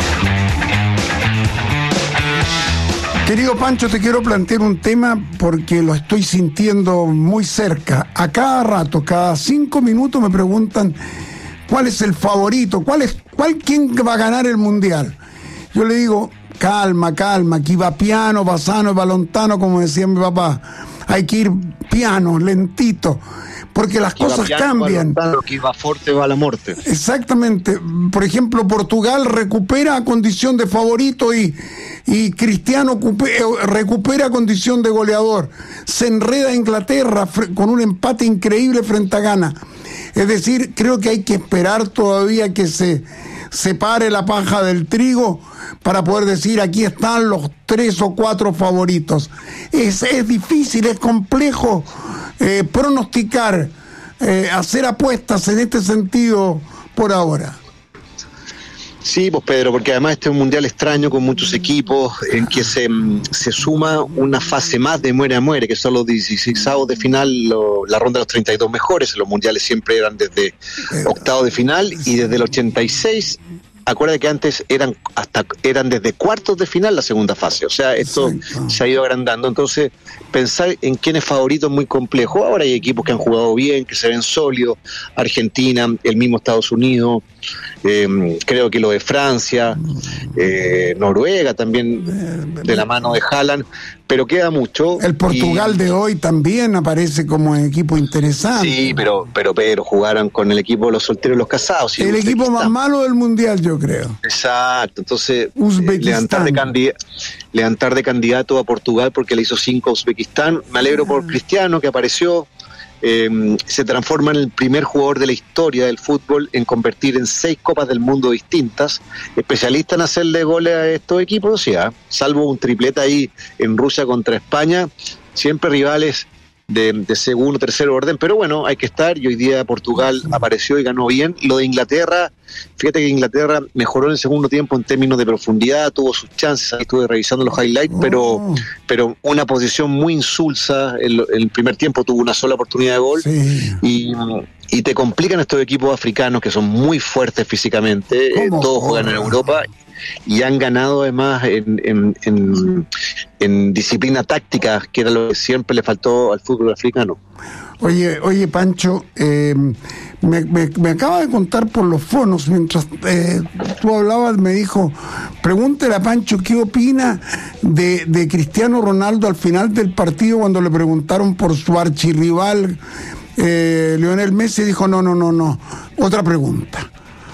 Querido Pancho, te quiero plantear un tema porque lo estoy sintiendo muy cerca. A cada rato, cada cinco minutos me preguntan cuál es el favorito, cuál es, cuál, quién va a ganar el Mundial. Yo le digo, calma, calma, aquí va piano, va sano, va lontano, como decía mi papá. Hay que ir piano, lentito, porque las cosas cambian. Lo que va fuerte va a la muerte. Exactamente. Por ejemplo, Portugal recupera condición de favorito y, y Cristiano recupera condición de goleador. Se enreda Inglaterra con un empate increíble frente a Ghana. Es decir, creo que hay que esperar todavía que se separe la paja del trigo para poder decir aquí están los tres o cuatro favoritos. Es, es difícil, es complejo eh, pronosticar, eh, hacer apuestas en este sentido por ahora. Sí, pues Pedro, porque además este es un mundial extraño con muchos equipos en que se, se suma una fase más de muere a muere, que son los dieciseisavos de final, lo, la ronda de los treinta y dos mejores. Los mundiales siempre eran desde octavo de final y desde el ochenta y seis. Acuérdate que antes eran hasta eran desde cuartos de final la segunda fase, o sea, esto Exacto. se ha ido agrandando, entonces pensar en quién es favorito es muy complejo. Ahora hay equipos que han jugado bien, que se ven sólidos, Argentina, el mismo Estados Unidos, eh, creo que lo de Francia, eh, Noruega también, de la mano de Haaland, pero queda mucho. El Portugal y, de hoy también aparece como equipo interesante. Sí, pero pero pero jugaron con el equipo de los solteros y los casados. El equipo más malo del mundial, yo creo. Exacto, entonces levantar de, candidato, levantar de candidato a Portugal porque le hizo cinco a Uzbekistán. Me alegro ah. por Cristiano que apareció. Eh, se transforma en el primer jugador de la historia del fútbol en convertir en seis copas del mundo distintas, especialista en hacerle goles a estos equipos, o sea, salvo un triplete ahí en Rusia contra España, siempre rivales de, de segundo, tercer orden, pero bueno, hay que estar, y hoy día Portugal apareció y ganó bien. Lo de Inglaterra, fíjate que Inglaterra mejoró en el segundo tiempo en términos de profundidad, tuvo sus chances, ahí estuve revisando los highlights, oh. pero pero una posición muy insulsa, el, el primer tiempo tuvo una sola oportunidad de gol, sí. y, y te complican estos equipos africanos que son muy fuertes físicamente, eh, todos juegan en Europa, y han ganado además en, en, en, en disciplina táctica, que era lo que siempre le faltó al fútbol africano. Oye, oye Pancho, eh, me, me, me acaba de contar por los fonos, mientras eh, tú hablabas, me dijo, pregúntale a Pancho qué opina de, de Cristiano Ronaldo al final del partido cuando le preguntaron por su archirrival eh, Lionel Messi, dijo no, no, no, no, otra pregunta.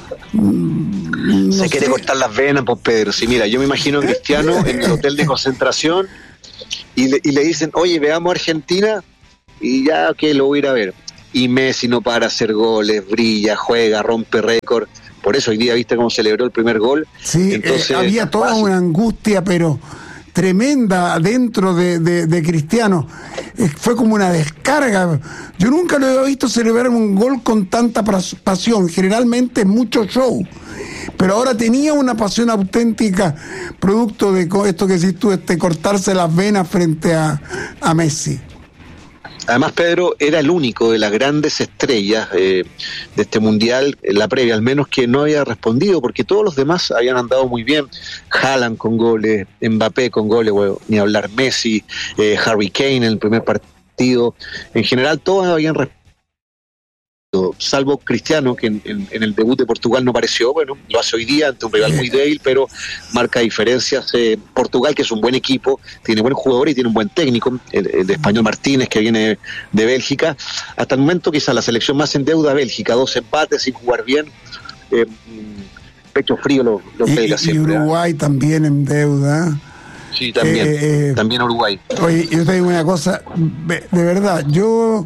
No se sé. Quiere cortar las venas, pues Pedro. Sí, mira, yo me imagino a Cristiano en el hotel de concentración y le, y le dicen, oye, veamos Argentina, y ya que lo voy a ir a ver. Y Messi no para hacer goles, brilla, juega, rompe récord. Por eso hoy día viste cómo celebró el primer gol. Sí, entonces, eh, había toda fácil. una angustia, pero tremenda dentro de, de, de Cristiano. Eh, fue como una descarga. Yo nunca lo había visto celebrar un gol con tanta pas- pasión. Generalmente mucho show. Pero ahora tenía una pasión auténtica, producto de esto que decís tú, este cortarse las venas frente a, a Messi. Además, Pedro era el único de las grandes estrellas eh, de este mundial, en la previa al menos, que no había respondido, porque todos los demás habían andado muy bien. Haaland con goles, Mbappé con goles, bueno, ni hablar Messi, eh, Harry Kane en el primer partido. En general, todos habían respondido, salvo Cristiano, que en, en, en el debut de Portugal no apareció. Bueno, lo hace hoy día ante un rival muy débil, pero marca diferencias. Eh, Portugal, que es un buen equipo, tiene buenos jugadores y tiene un buen técnico, el, el de Español Martínez, que viene de Bélgica. Hasta el momento quizás la selección más en deuda, Bélgica, dos empates sin jugar bien. Eh, pecho frío los lo belgas y, siempre. Y Uruguay ¿eh? También en deuda. Sí, también, eh, eh, también Uruguay. Oye, yo te digo una cosa, de, de verdad, yo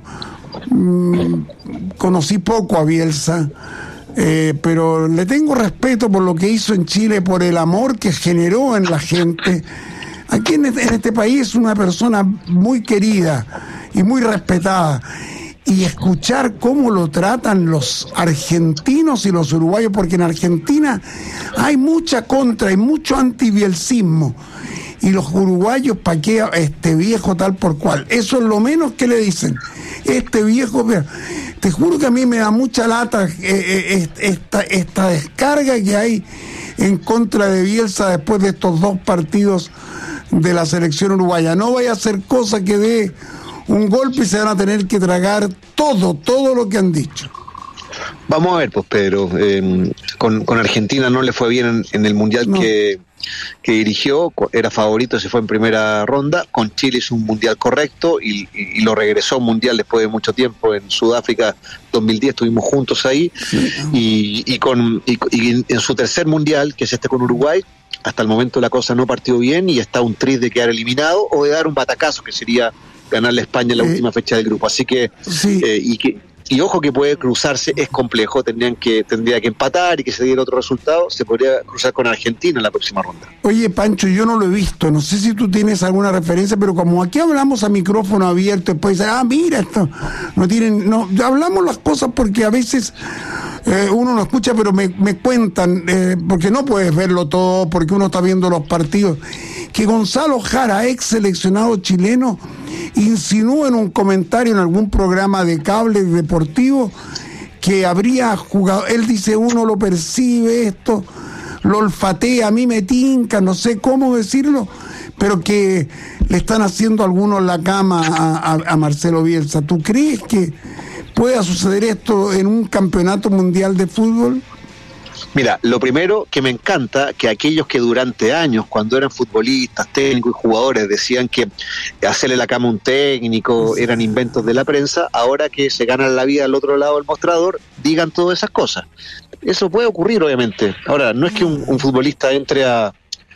mmm, conocí poco a Bielsa, eh, pero le tengo respeto por lo que hizo en Chile, por el amor que generó en la gente. Aquí en este, en este país es una persona muy querida y muy respetada. Y escuchar cómo lo tratan los argentinos y los uruguayos, porque en Argentina hay mucha contra y mucho antibielsismo. Y los uruguayos, ¿pa' qué? Este viejo tal por cual. Eso es lo menos que le dicen. Este viejo, mira, te juro que a mí me da mucha lata eh, eh, esta, esta descarga que hay en contra de Bielsa después de estos dos partidos de la selección uruguaya. No vaya a ser cosa que dé un golpe y se van a tener que tragar todo, todo lo que han dicho. Vamos a ver, pues Pedro, eh, con, con Argentina no le fue bien en, en el Mundial no. que, que dirigió, era favorito, se fue en primera ronda. Con Chile hizo un Mundial correcto y, y, y lo regresó a un Mundial después de mucho tiempo en Sudáfrica dos mil diez, estuvimos juntos ahí, sí. y, y, con, y, y en su tercer Mundial, que es este con Uruguay, hasta el momento la cosa no partió bien y está un tris de quedar eliminado o de dar un batacazo, que sería ganarle a España en la eh, última fecha del grupo. Así que, sí. eh, y que y ojo que puede cruzarse, es complejo, tendrían que tendría que empatar y que se diera otro resultado, se podría cruzar con Argentina en la próxima ronda. Oye, Pancho, yo no lo he visto, no sé si tú tienes alguna referencia, pero como aquí hablamos a micrófono abierto, después dicen, ah, mira, esto, no tienen, no, hablamos las cosas porque a veces eh, uno no escucha, pero me, me cuentan, eh, porque no puedes verlo todo, porque uno está viendo los partidos, que Gonzalo Jara, ex seleccionado chileno, insinuó en un comentario en algún programa de cable deportivo que habría jugado, él dice, uno lo percibe esto, lo olfatea, a mí me tinca, no sé cómo decirlo, pero que le están haciendo algunos la cama a, a, a Marcelo Bielsa. ¿Tú crees que pueda suceder esto en un campeonato mundial de fútbol? Mira, lo primero que me encanta, que aquellos que durante años, cuando eran futbolistas, técnicos y jugadores, decían que hacerle la cama a un técnico eran inventos de la prensa, ahora que se ganan la vida al otro lado del mostrador, digan todas esas cosas. Eso puede ocurrir, obviamente. Ahora, no es que un, un futbolista entre a,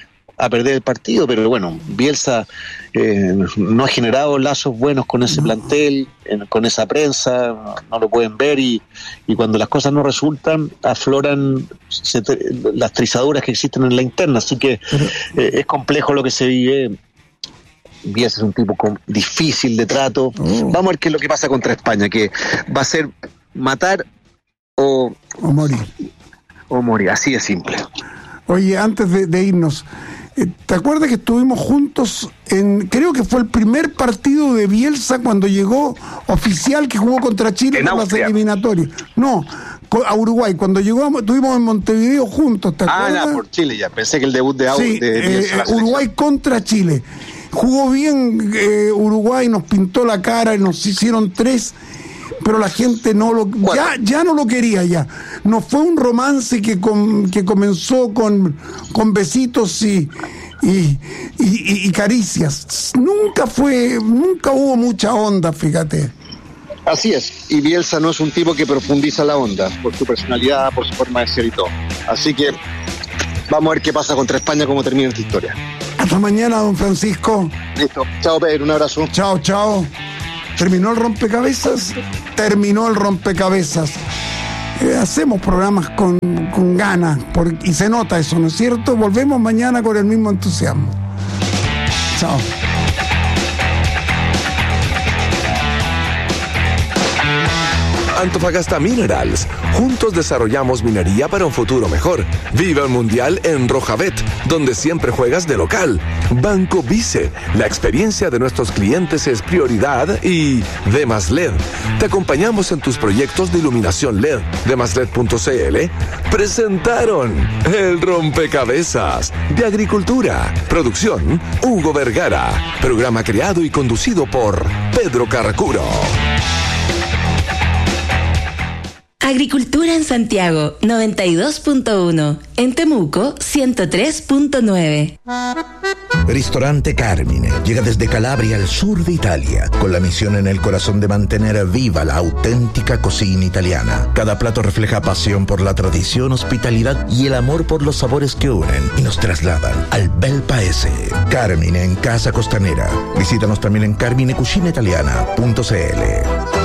a perder el partido, pero bueno, Bielsa eh, no ha generado lazos buenos con ese plantel, en, con esa prensa, no, no lo pueden ver, y, y cuando las cosas no resultan, afloran se, las trizaduras que existen en la interna, así que eh, es complejo lo que se vive. Bielsa es un tipo con, difícil de trato. Vamos a ver qué es lo que pasa contra España, que va a ser matar o, o morir. O morir, así de simple. Oye, antes de, de irnos, ¿te acuerdas que estuvimos juntos en, creo que fue el primer partido de Bielsa cuando llegó oficial, que jugó contra Chile en las eliminatorias? No, a Uruguay, cuando llegó, estuvimos en Montevideo juntos, ¿te acuerdas? Ah, ya, por Chile, ya, pensé que el debut de, sí, de Bielsa. Eh, Uruguay contra Chile. Jugó bien eh, Uruguay, nos pintó la cara y nos hicieron tres, pero la gente no lo ya ya no lo quería ya. No fue un romance que com, que comenzó con con besitos y y, y y caricias. Nunca fue, nunca hubo mucha onda, fíjate. Así es, y Bielsa no es un tipo que profundiza la onda por su personalidad, por su forma de ser y todo. Así que vamos a ver qué pasa contra España, cómo termina esta historia. Hasta mañana, don Francisco. Listo. Chao, Pedro. Un abrazo. Chao, chao. ¿Terminó el rompecabezas? Terminó el rompecabezas. Eh, hacemos programas con, con ganas por, y se nota eso, ¿no es cierto? Volvemos mañana con el mismo entusiasmo. Chao. Antofagasta Minerals. Juntos desarrollamos minería para un futuro mejor. Viva el Mundial en Rojabet, donde siempre juegas de local. Banco Vice. La experiencia de nuestros clientes es prioridad. Y Demas L E D. Te acompañamos en tus proyectos de iluminación L E D. Demas L E D punto c l presentaron el rompecabezas de agricultura. Producción Hugo Vergara. Programa creado y conducido por Pedro Carracuro. Agricultura en Santiago, noventa y dos punto uno. En Temuco, ciento tres punto nueve. Ristorante Carmine llega desde Calabria al sur de Italia, con la misión en el corazón de mantener viva la auténtica cocina italiana. Cada plato refleja pasión por la tradición, hospitalidad y el amor por los sabores que unen y nos trasladan al bel paese. Carmine en Casa Costanera. Visítanos también en carmine cucina italiana punto c l.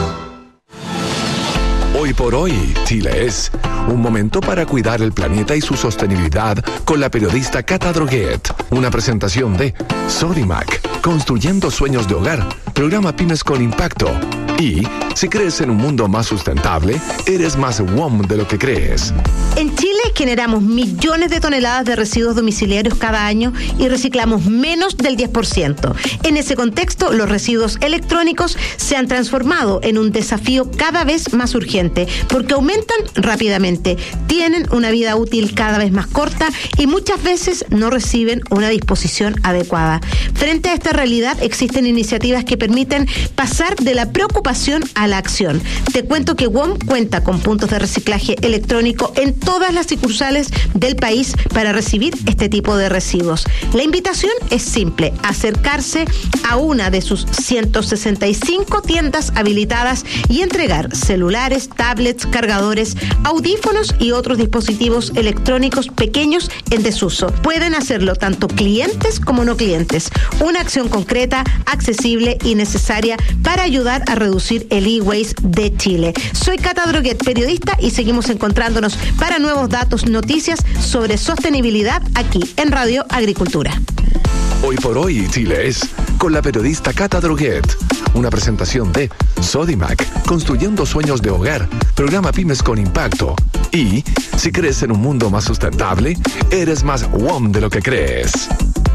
Hoy por hoy, Chile es un momento para cuidar el planeta y su sostenibilidad con la periodista Cata Droguet. Una presentación de Sodimac, construyendo sueños de hogar, programa Pymes con Impacto. Y si crees en un mundo más sustentable, eres más W O M de lo que crees. En Chile generamos millones de toneladas de residuos domiciliarios cada año y reciclamos menos del diez por ciento. En ese contexto, los residuos electrónicos se han transformado en un desafío cada vez más urgente porque aumentan rápidamente, tienen una vida útil cada vez más corta y muchas veces no reciben una disposición adecuada. Frente a esta realidad, existen iniciativas que permiten pasar de la preocupación a la acción. Te cuento que W O M cuenta con puntos de reciclaje electrónico en todas las sucursales del país para recibir este tipo de residuos. La invitación es simple: acercarse a una de sus ciento sesenta y cinco tiendas habilitadas y entregar celulares, tablets, cargadores, audífonos y otros dispositivos electrónicos pequeños en desuso. Pueden hacerlo tanto clientes como no clientes. Una acción concreta, accesible y necesaria para ayudar a reducir el e-waste de Chile. Soy Cata Droguet, periodista, y seguimos encontrándonos para nuevos datos, noticias sobre sostenibilidad aquí en Radio Agricultura. Hoy por hoy, Chile es con la periodista Cata Droguet. Una presentación de Sodimac, construyendo sueños de hogar, programa Pymes con Impacto. Y si crees en un mundo más sustentable, eres más W O M de lo que crees.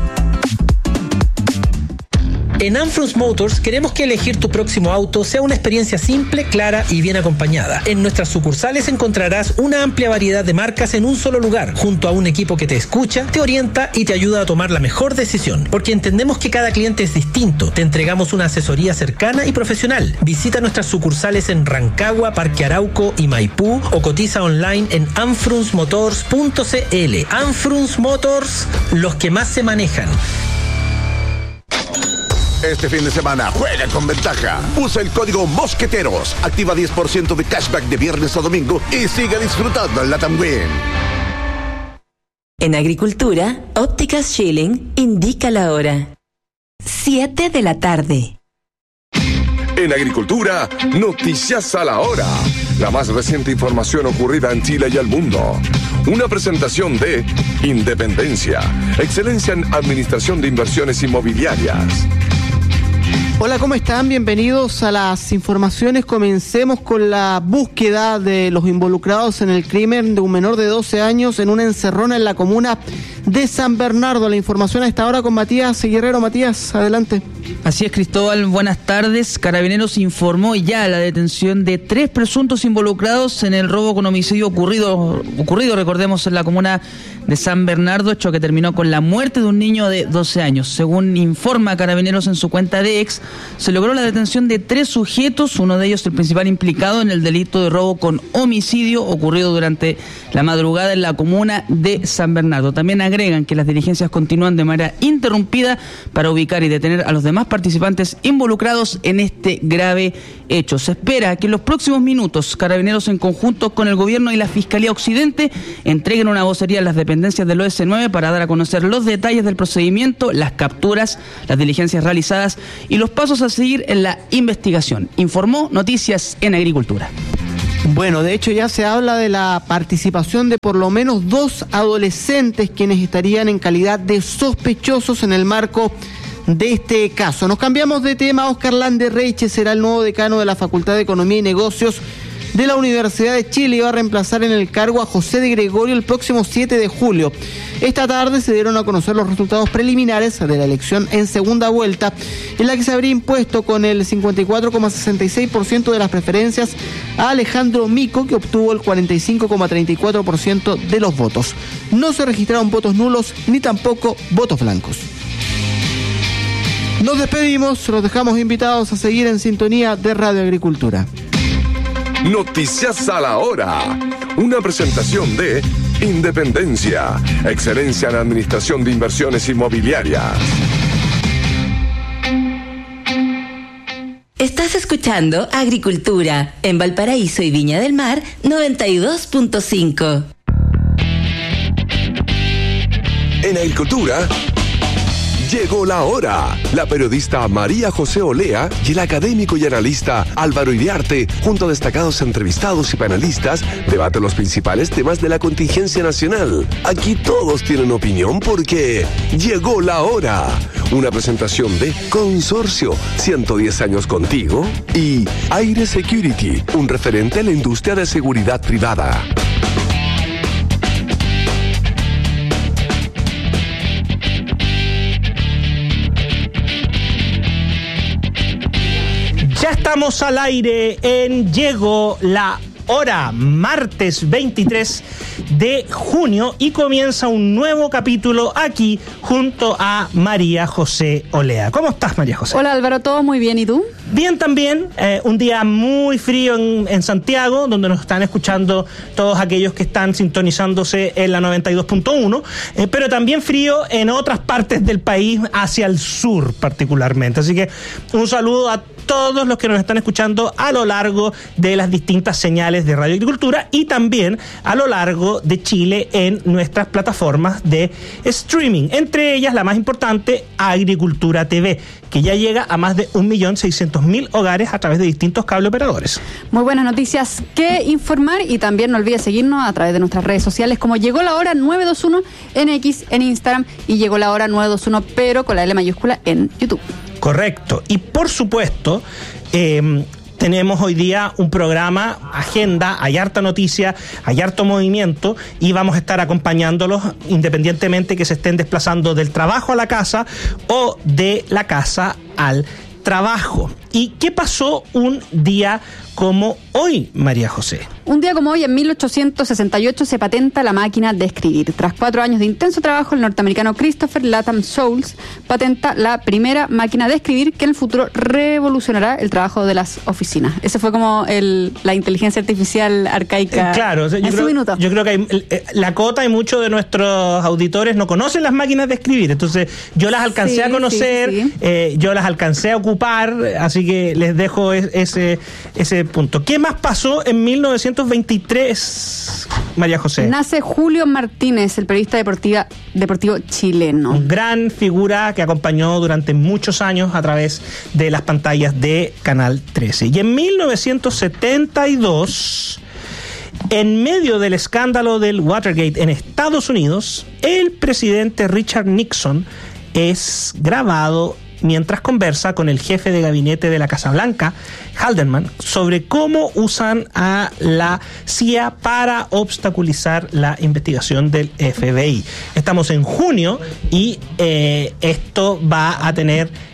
En Anfrus Motors queremos que elegir tu próximo auto sea una experiencia simple, clara y bien acompañada. En nuestras sucursales encontrarás una amplia variedad de marcas en un solo lugar, junto a un equipo que te escucha, te orienta y te ayuda a tomar la mejor decisión. Porque entendemos que cada cliente es distinto. Te entregamos una asesoría cercana y profesional. Visita nuestras sucursales en Rancagua, Parque Arauco y Maipú o cotiza online en anfrus motors punto c l. Anfrus Motors, los que más se manejan. Este fin de semana juega con ventaja. Usa el código Mosqueteros. Activa diez por ciento de cashback de viernes a domingo y sigue disfrutando en Latam Win. En Agricultura, Ópticas Schilling indica la hora. siete de la tarde. En Agricultura, noticias a la hora. La más reciente información ocurrida en Chile y el mundo. Una presentación de Independencia, excelencia en administración de inversiones inmobiliarias. Hola, ¿cómo están? Bienvenidos a las informaciones. Comencemos con la búsqueda de los involucrados en el crimen de un menor de doce años en una encerrona en la comuna de San Bernardo. La información a esta hora con Matías Guerrero. Matías, adelante. Así es, Cristóbal, buenas tardes. Carabineros informó ya la detención de tres presuntos involucrados en el robo con homicidio ocurrido, ocurrido, recordemos, en la comuna de San Bernardo, hecho que terminó con la muerte de un niño de doce años. Según informa Carabineros en su cuenta de ex, se logró la detención de tres sujetos, uno de ellos el principal implicado en el delito de robo con homicidio ocurrido durante la madrugada en la comuna de San Bernardo. También agregan que las diligencias continúan de manera interrumpida para ubicar y detener a los demás participantes involucrados en este grave hecho. Se espera que en los próximos minutos Carabineros, en conjunto con el gobierno y la Fiscalía Occidente, entreguen una vocería a las dependencias del O S nueve para dar a conocer los detalles del procedimiento, las capturas, las diligencias realizadas y los pasos a seguir en la investigación. Informó Noticias en Agricultura. Bueno, de hecho ya se habla de la participación de por lo menos dos adolescentes quienes estarían en calidad de sospechosos en el marco de este caso. Nos cambiamos de tema. Oscar Lande Reiche será el nuevo decano de la Facultad de Economía y Negocios de la Universidad de Chile y va a reemplazar en el cargo a José de Gregorio el próximo siete de julio. Esta tarde se dieron a conocer los resultados preliminares de la elección en segunda vuelta, en la que se habría impuesto con el cincuenta y cuatro coma sesenta y seis por ciento de las preferencias a Alejandro Mico, que obtuvo el cuarenta y cinco coma treinta y cuatro por ciento de los votos. No se registraron votos nulos ni tampoco votos blancos. Nos despedimos, los dejamos invitados a seguir en sintonía de Radio Agricultura. Noticias a la hora. Una presentación de Independencia, excelencia en administración de inversiones inmobiliarias. Estás escuchando Agricultura en Valparaíso y Viña del Mar noventa y dos punto cinco. En Agricultura llegó la hora. La periodista María José Olea y el académico y analista Álvaro Iriarte, junto a destacados entrevistados y panelistas, debaten los principales temas de la contingencia nacional. Aquí todos tienen opinión porque llegó la hora. Una presentación de Consorcio, ciento diez años contigo, y Aire Security, un referente en la industria de seguridad privada. Ya estamos al aire en Llegó la Hora, martes veintitrés de junio, y comienza un nuevo capítulo aquí junto a María José Olea. ¿Cómo estás, María José? Hola, Álvaro, todo muy bien, ¿y tú? Bien también, eh, un día muy frío en, en Santiago, donde nos están escuchando todos aquellos que están sintonizándose en la noventa y dos punto uno, eh, pero también frío en otras partes del país, hacia el sur particularmente. Así que un saludo a todos los que nos están escuchando a lo largo de las distintas señales de Radio Agricultura y también a lo largo de Chile en nuestras plataformas de streaming, entre ellas la más importante, Agricultura T V, que ya llega a más de un millón seiscientos mil hogares a través de distintos cable operadores. Muy buenas noticias que informar, y también no olvides seguirnos a través de nuestras redes sociales como Llegó la Hora nueve dos uno en X, en Instagram, y Llegó la Hora nueve dos uno pero con la L mayúscula en YouTube. Correcto. Y por supuesto, eh, tenemos hoy día un programa, agenda, hay harta noticia, hay harto movimiento, y vamos a estar acompañándolos independientemente que se estén desplazando del trabajo a la casa o de la casa al trabajo. ¿Y qué pasó un día como hoy, María José? Un día como hoy, en mil ochocientos sesenta y ocho, se patenta la máquina de escribir. Tras cuatro años de intenso trabajo, el norteamericano Christopher Latham Scholes patenta la primera máquina de escribir que en el futuro revolucionará el trabajo de las oficinas. Ese fue como el, la inteligencia artificial arcaica. Eh, claro, yo, en creo, su minuto. yo creo que hay, eh, la cota y muchos de nuestros auditores no conocen las máquinas de escribir, entonces yo las alcancé sí, a conocer, sí, sí. Eh, yo las alcancé a ocupar, así que les dejo ese, ese punto. ¿Qué más pasó en mil novecientos veintitrés, María José? Nace Julio Martínez, el periodista deportiva, deportivo chileno. Un gran figura que acompañó durante muchos años a través de las pantallas de Canal trece. Y en mil novecientos setenta y dos, en medio del escándalo del Watergate en Estados Unidos, el presidente Richard Nixon es grabado mientras conversa con el jefe de gabinete de la Casa Blanca, Haldeman, sobre cómo usan a la C I A para obstaculizar la investigación del F B I. Estamos en junio y eh, esto va a tener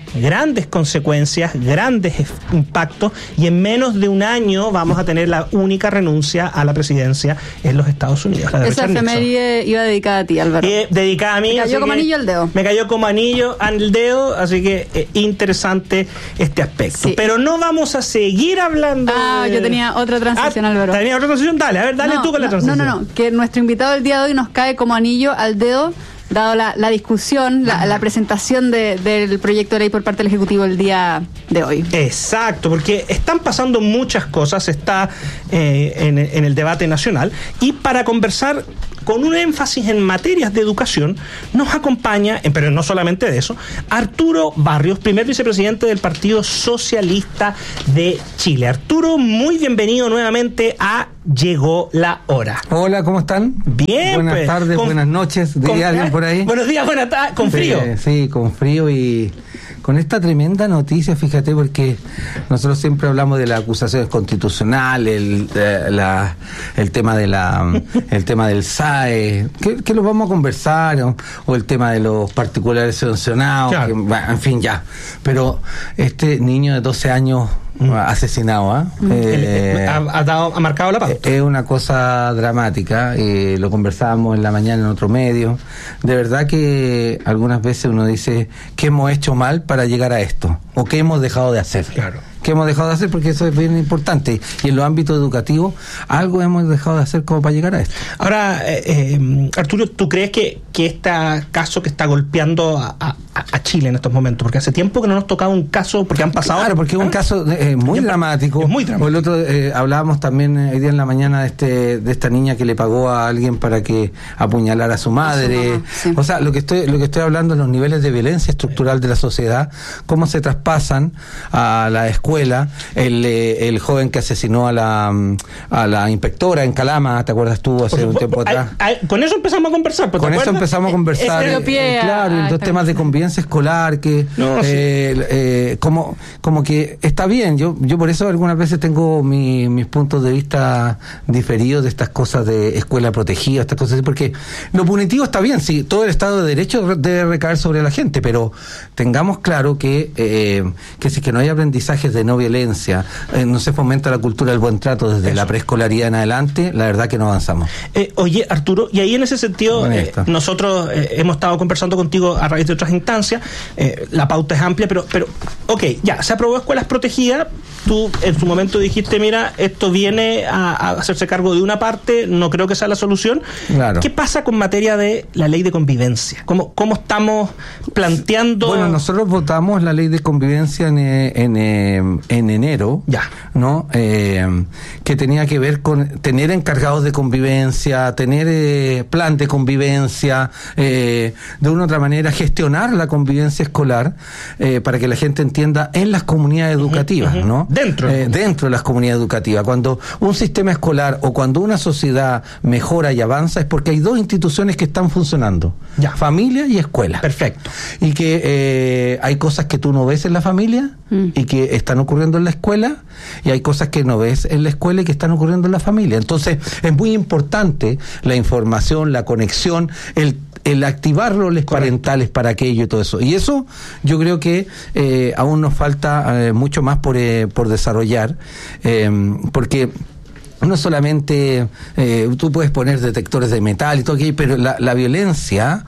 grandes consecuencias, grandes impactos, y en menos de un año vamos a tener la única renuncia a la presidencia en los Estados Unidos. Esa efeméride iba dedicada a ti, Álvaro. Eh, dedicada a mí. Me cayó como anillo al dedo. Me cayó como anillo al dedo, así que eh, interesante este aspecto. Sí. Pero no vamos a seguir hablando. Ah, de... yo tenía otra transición, ah, Álvaro. ¿Tenía otra transición? Dale, a ver, dale no, tú con la no, transición. No, no, no, que nuestro invitado del día de hoy nos cae como anillo al dedo, dado la, la discusión, la, la presentación de, del proyecto de ley por parte del Ejecutivo el día de hoy. Exacto, porque están pasando muchas cosas, está eh, en, en el debate nacional, y para conversar con un énfasis en materias de educación, nos acompaña, pero no solamente de eso, Arturo Barrios, primer vicepresidente del Partido Socialista de Chile. Arturo, muy bienvenido nuevamente a Llegó la Hora. Hola, ¿cómo están? Bien. Buenas pues, tardes, con, buenas noches, diría con, alguien por ahí. Buenos días, buenas tardes, con frío. Sí, sí, con frío y con esta tremenda noticia, fíjate, porque nosotros siempre hablamos de las acusaciones constitucionales, el, de la, el tema de la, el tema del S A E, que, que lo vamos a conversar, o, o el tema de los particulares sancionados, claro. que, en fin, ya. Pero este niño de doce años mm. asesinado, ¿eh? Mm. Eh, ha, ha, dado, ha marcado la pauta. Es una cosa dramática, eh, lo conversábamos en la mañana en otro medio. De verdad que algunas veces uno dice, ¿qué hemos hecho mal para llegar a esto? ¿O qué hemos dejado de hacer? Claro. ¿Qué hemos dejado de hacer? Porque eso es bien importante. Y en los ámbitos educativos, algo hemos dejado de hacer como para llegar a esto. Ahora, eh, eh, Arturo, ¿tú crees que, que este caso que está golpeando a, a, a Chile en estos momentos? Porque hace tiempo que no nos tocaba un caso, porque han pasado... Claro, porque es un caso eh, muy dramático. Es muy dramático. El otro, eh, hablábamos también hoy día en la mañana de, este, de esta niña que le pagó a alguien para que apuñalara a su madre. A su mamá, sí. O sea, lo que estoy lo que estoy hablando es los niveles de violencia estructural de la sociedad, cómo se traspasan a la escuela. El, eh, el joven que asesinó a la a la inspectora en Calama, ¿te acuerdas tú hace un tiempo atrás? Ay, ay, con eso empezamos a conversar. Con eso empezamos a conversar. Eh, eh, claro, y los temas de convivencia escolar, que no, eh, sí. eh, como como que está bien. Yo yo por eso algunas veces tengo mi, mis puntos de vista diferidos de estas cosas de escuela protegida, estas cosas así, porque lo punitivo está bien, sí, todo el Estado de Derecho debe recaer sobre la gente, pero tengamos claro que eh, que si es que no hay aprendizajes de no violencia, Eh, no se fomenta la cultura del buen trato desde Eso. la preescolaridad en adelante, la verdad que no avanzamos. Eh, oye, Arturo, y ahí en ese sentido, eh, nosotros eh, hemos estado conversando contigo a raíz de otras instancias, eh, la pauta es amplia, pero, pero, ok, ya, se aprobó escuelas protegidas, tú en su momento dijiste, mira, esto viene a, a hacerse cargo de una parte, no creo que sea la solución. Claro. ¿Qué pasa con materia de la ley de convivencia? ¿Cómo, cómo estamos planteando...? Bueno, nosotros votamos la ley de convivencia en, en, en, en enero, ya, ¿no? Eh, que tenía que ver con tener encargados de convivencia, tener eh, plan de convivencia, eh, de una u otra manera gestionar la convivencia escolar eh, para que la gente entienda en las comunidades educativas, uh-huh, uh-huh. ¿no? Dentro. Eh, dentro de las comunidades educativas. Cuando un sistema escolar o cuando una sociedad mejora y avanza es porque hay dos instituciones que están funcionando, ya, familia y escuela. Perfecto. Y que eh, hay cosas que tú no ves en la familia mm. y que están ocurriendo en la escuela, y hay cosas que no ves en la escuela y que están ocurriendo en la familia. Entonces es muy importante la información, la conexión, el el activar roles Correcto. parentales para aquello y todo eso. Y eso yo creo que eh, aún nos falta eh, mucho más por, eh, por desarrollar, eh, porque no solamente eh, tú puedes poner detectores de metal y todo aquello, pero la, la violencia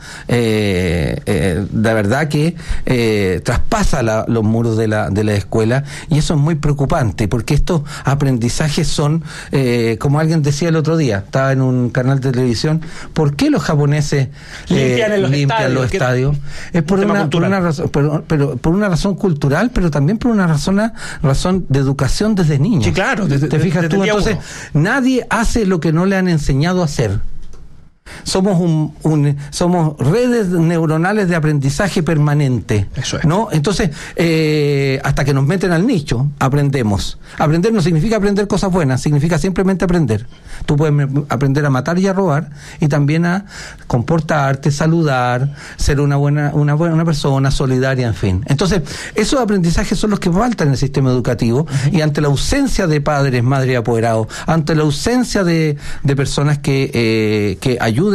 eh, eh, de verdad que eh, traspasa la, los muros de la, de la escuela, y eso es muy preocupante porque estos aprendizajes son eh, como alguien decía el otro día, estaba en un canal de televisión, ¿por qué los japoneses eh, limpian los limpian estadios? Los estadios? Es por una, por una razón, pero, pero por una razón cultural, pero también por una razón, razón de educación desde niños. Sí, claro. Desde, ¿Te fijas desde tú? Entonces, uno. Nadie hace lo que no le han enseñado a hacer. Somos un, un somos redes neuronales de aprendizaje permanente. Eso es. ¿No? Entonces, eh, hasta que nos meten al nicho, aprendemos. Aprender no significa aprender cosas buenas, significa simplemente aprender. Tú puedes aprender a matar y a robar, y también a comportarte, saludar, ser una buena, una buena una persona, solidaria, en fin. Entonces, esos aprendizajes son los que faltan en el sistema educativo, uh-huh. y ante la ausencia de padres, madres y apoderados, ante la ausencia de, de personas que, eh, que ayuden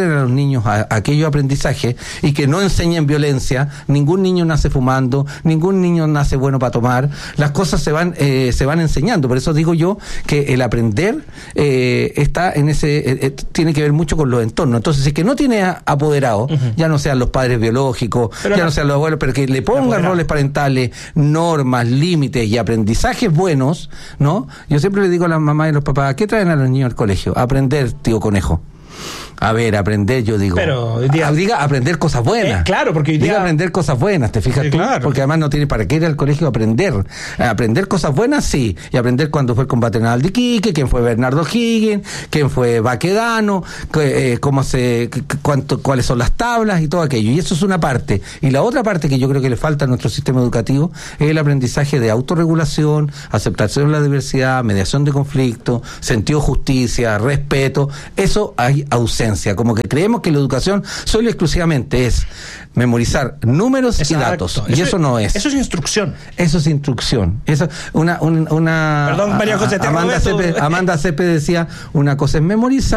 integren a los niños a, a aquellos aprendizajes y que no enseñen violencia. Ningún niño nace fumando, ningún niño nace bueno para tomar. Las cosas se van eh, se van enseñando. Por eso digo yo que el aprender eh, está en ese eh, eh, tiene que ver mucho con los entornos. Entonces, si es que no tiene apoderado, uh-huh. ya no sean los padres biológicos, pero ya no, no sean los abuelos, pero que le pongan roles parentales, normas, límites y aprendizajes buenos, ¿no? Yo siempre le digo a las mamás y a los papás, ¿qué traen a los niños al colegio? Aprender, tío conejo. A ver, aprender, yo digo. Pero día, diga aprender cosas buenas. Eh, claro, porque hoy día, diga aprender cosas buenas, ¿te fijas sí, tú? Claro. Porque además no tiene para qué ir al colegio a aprender. Aprender cosas buenas, sí. Y aprender cuándo fue el combate naval de Iquique, quién fue Bernardo Higgins, quién fue Baquedano, eh, cómo se, cuánto, cuáles son las tablas y todo aquello. Y eso es una parte. Y la otra parte que yo creo que le falta a nuestro sistema educativo es el aprendizaje de autorregulación, aceptación de la diversidad, mediación de conflictos, sentido de justicia, respeto. Eso hay ausencia. Como que creemos que la educación solo y exclusivamente es memorizar números Exacto. y datos. Y eso, eso no es. Eso es instrucción. Eso es instrucción. Eso, una, una, una Perdón, María José, te Amanda Cepe, Amanda Cepe decía, una cosa es memorizar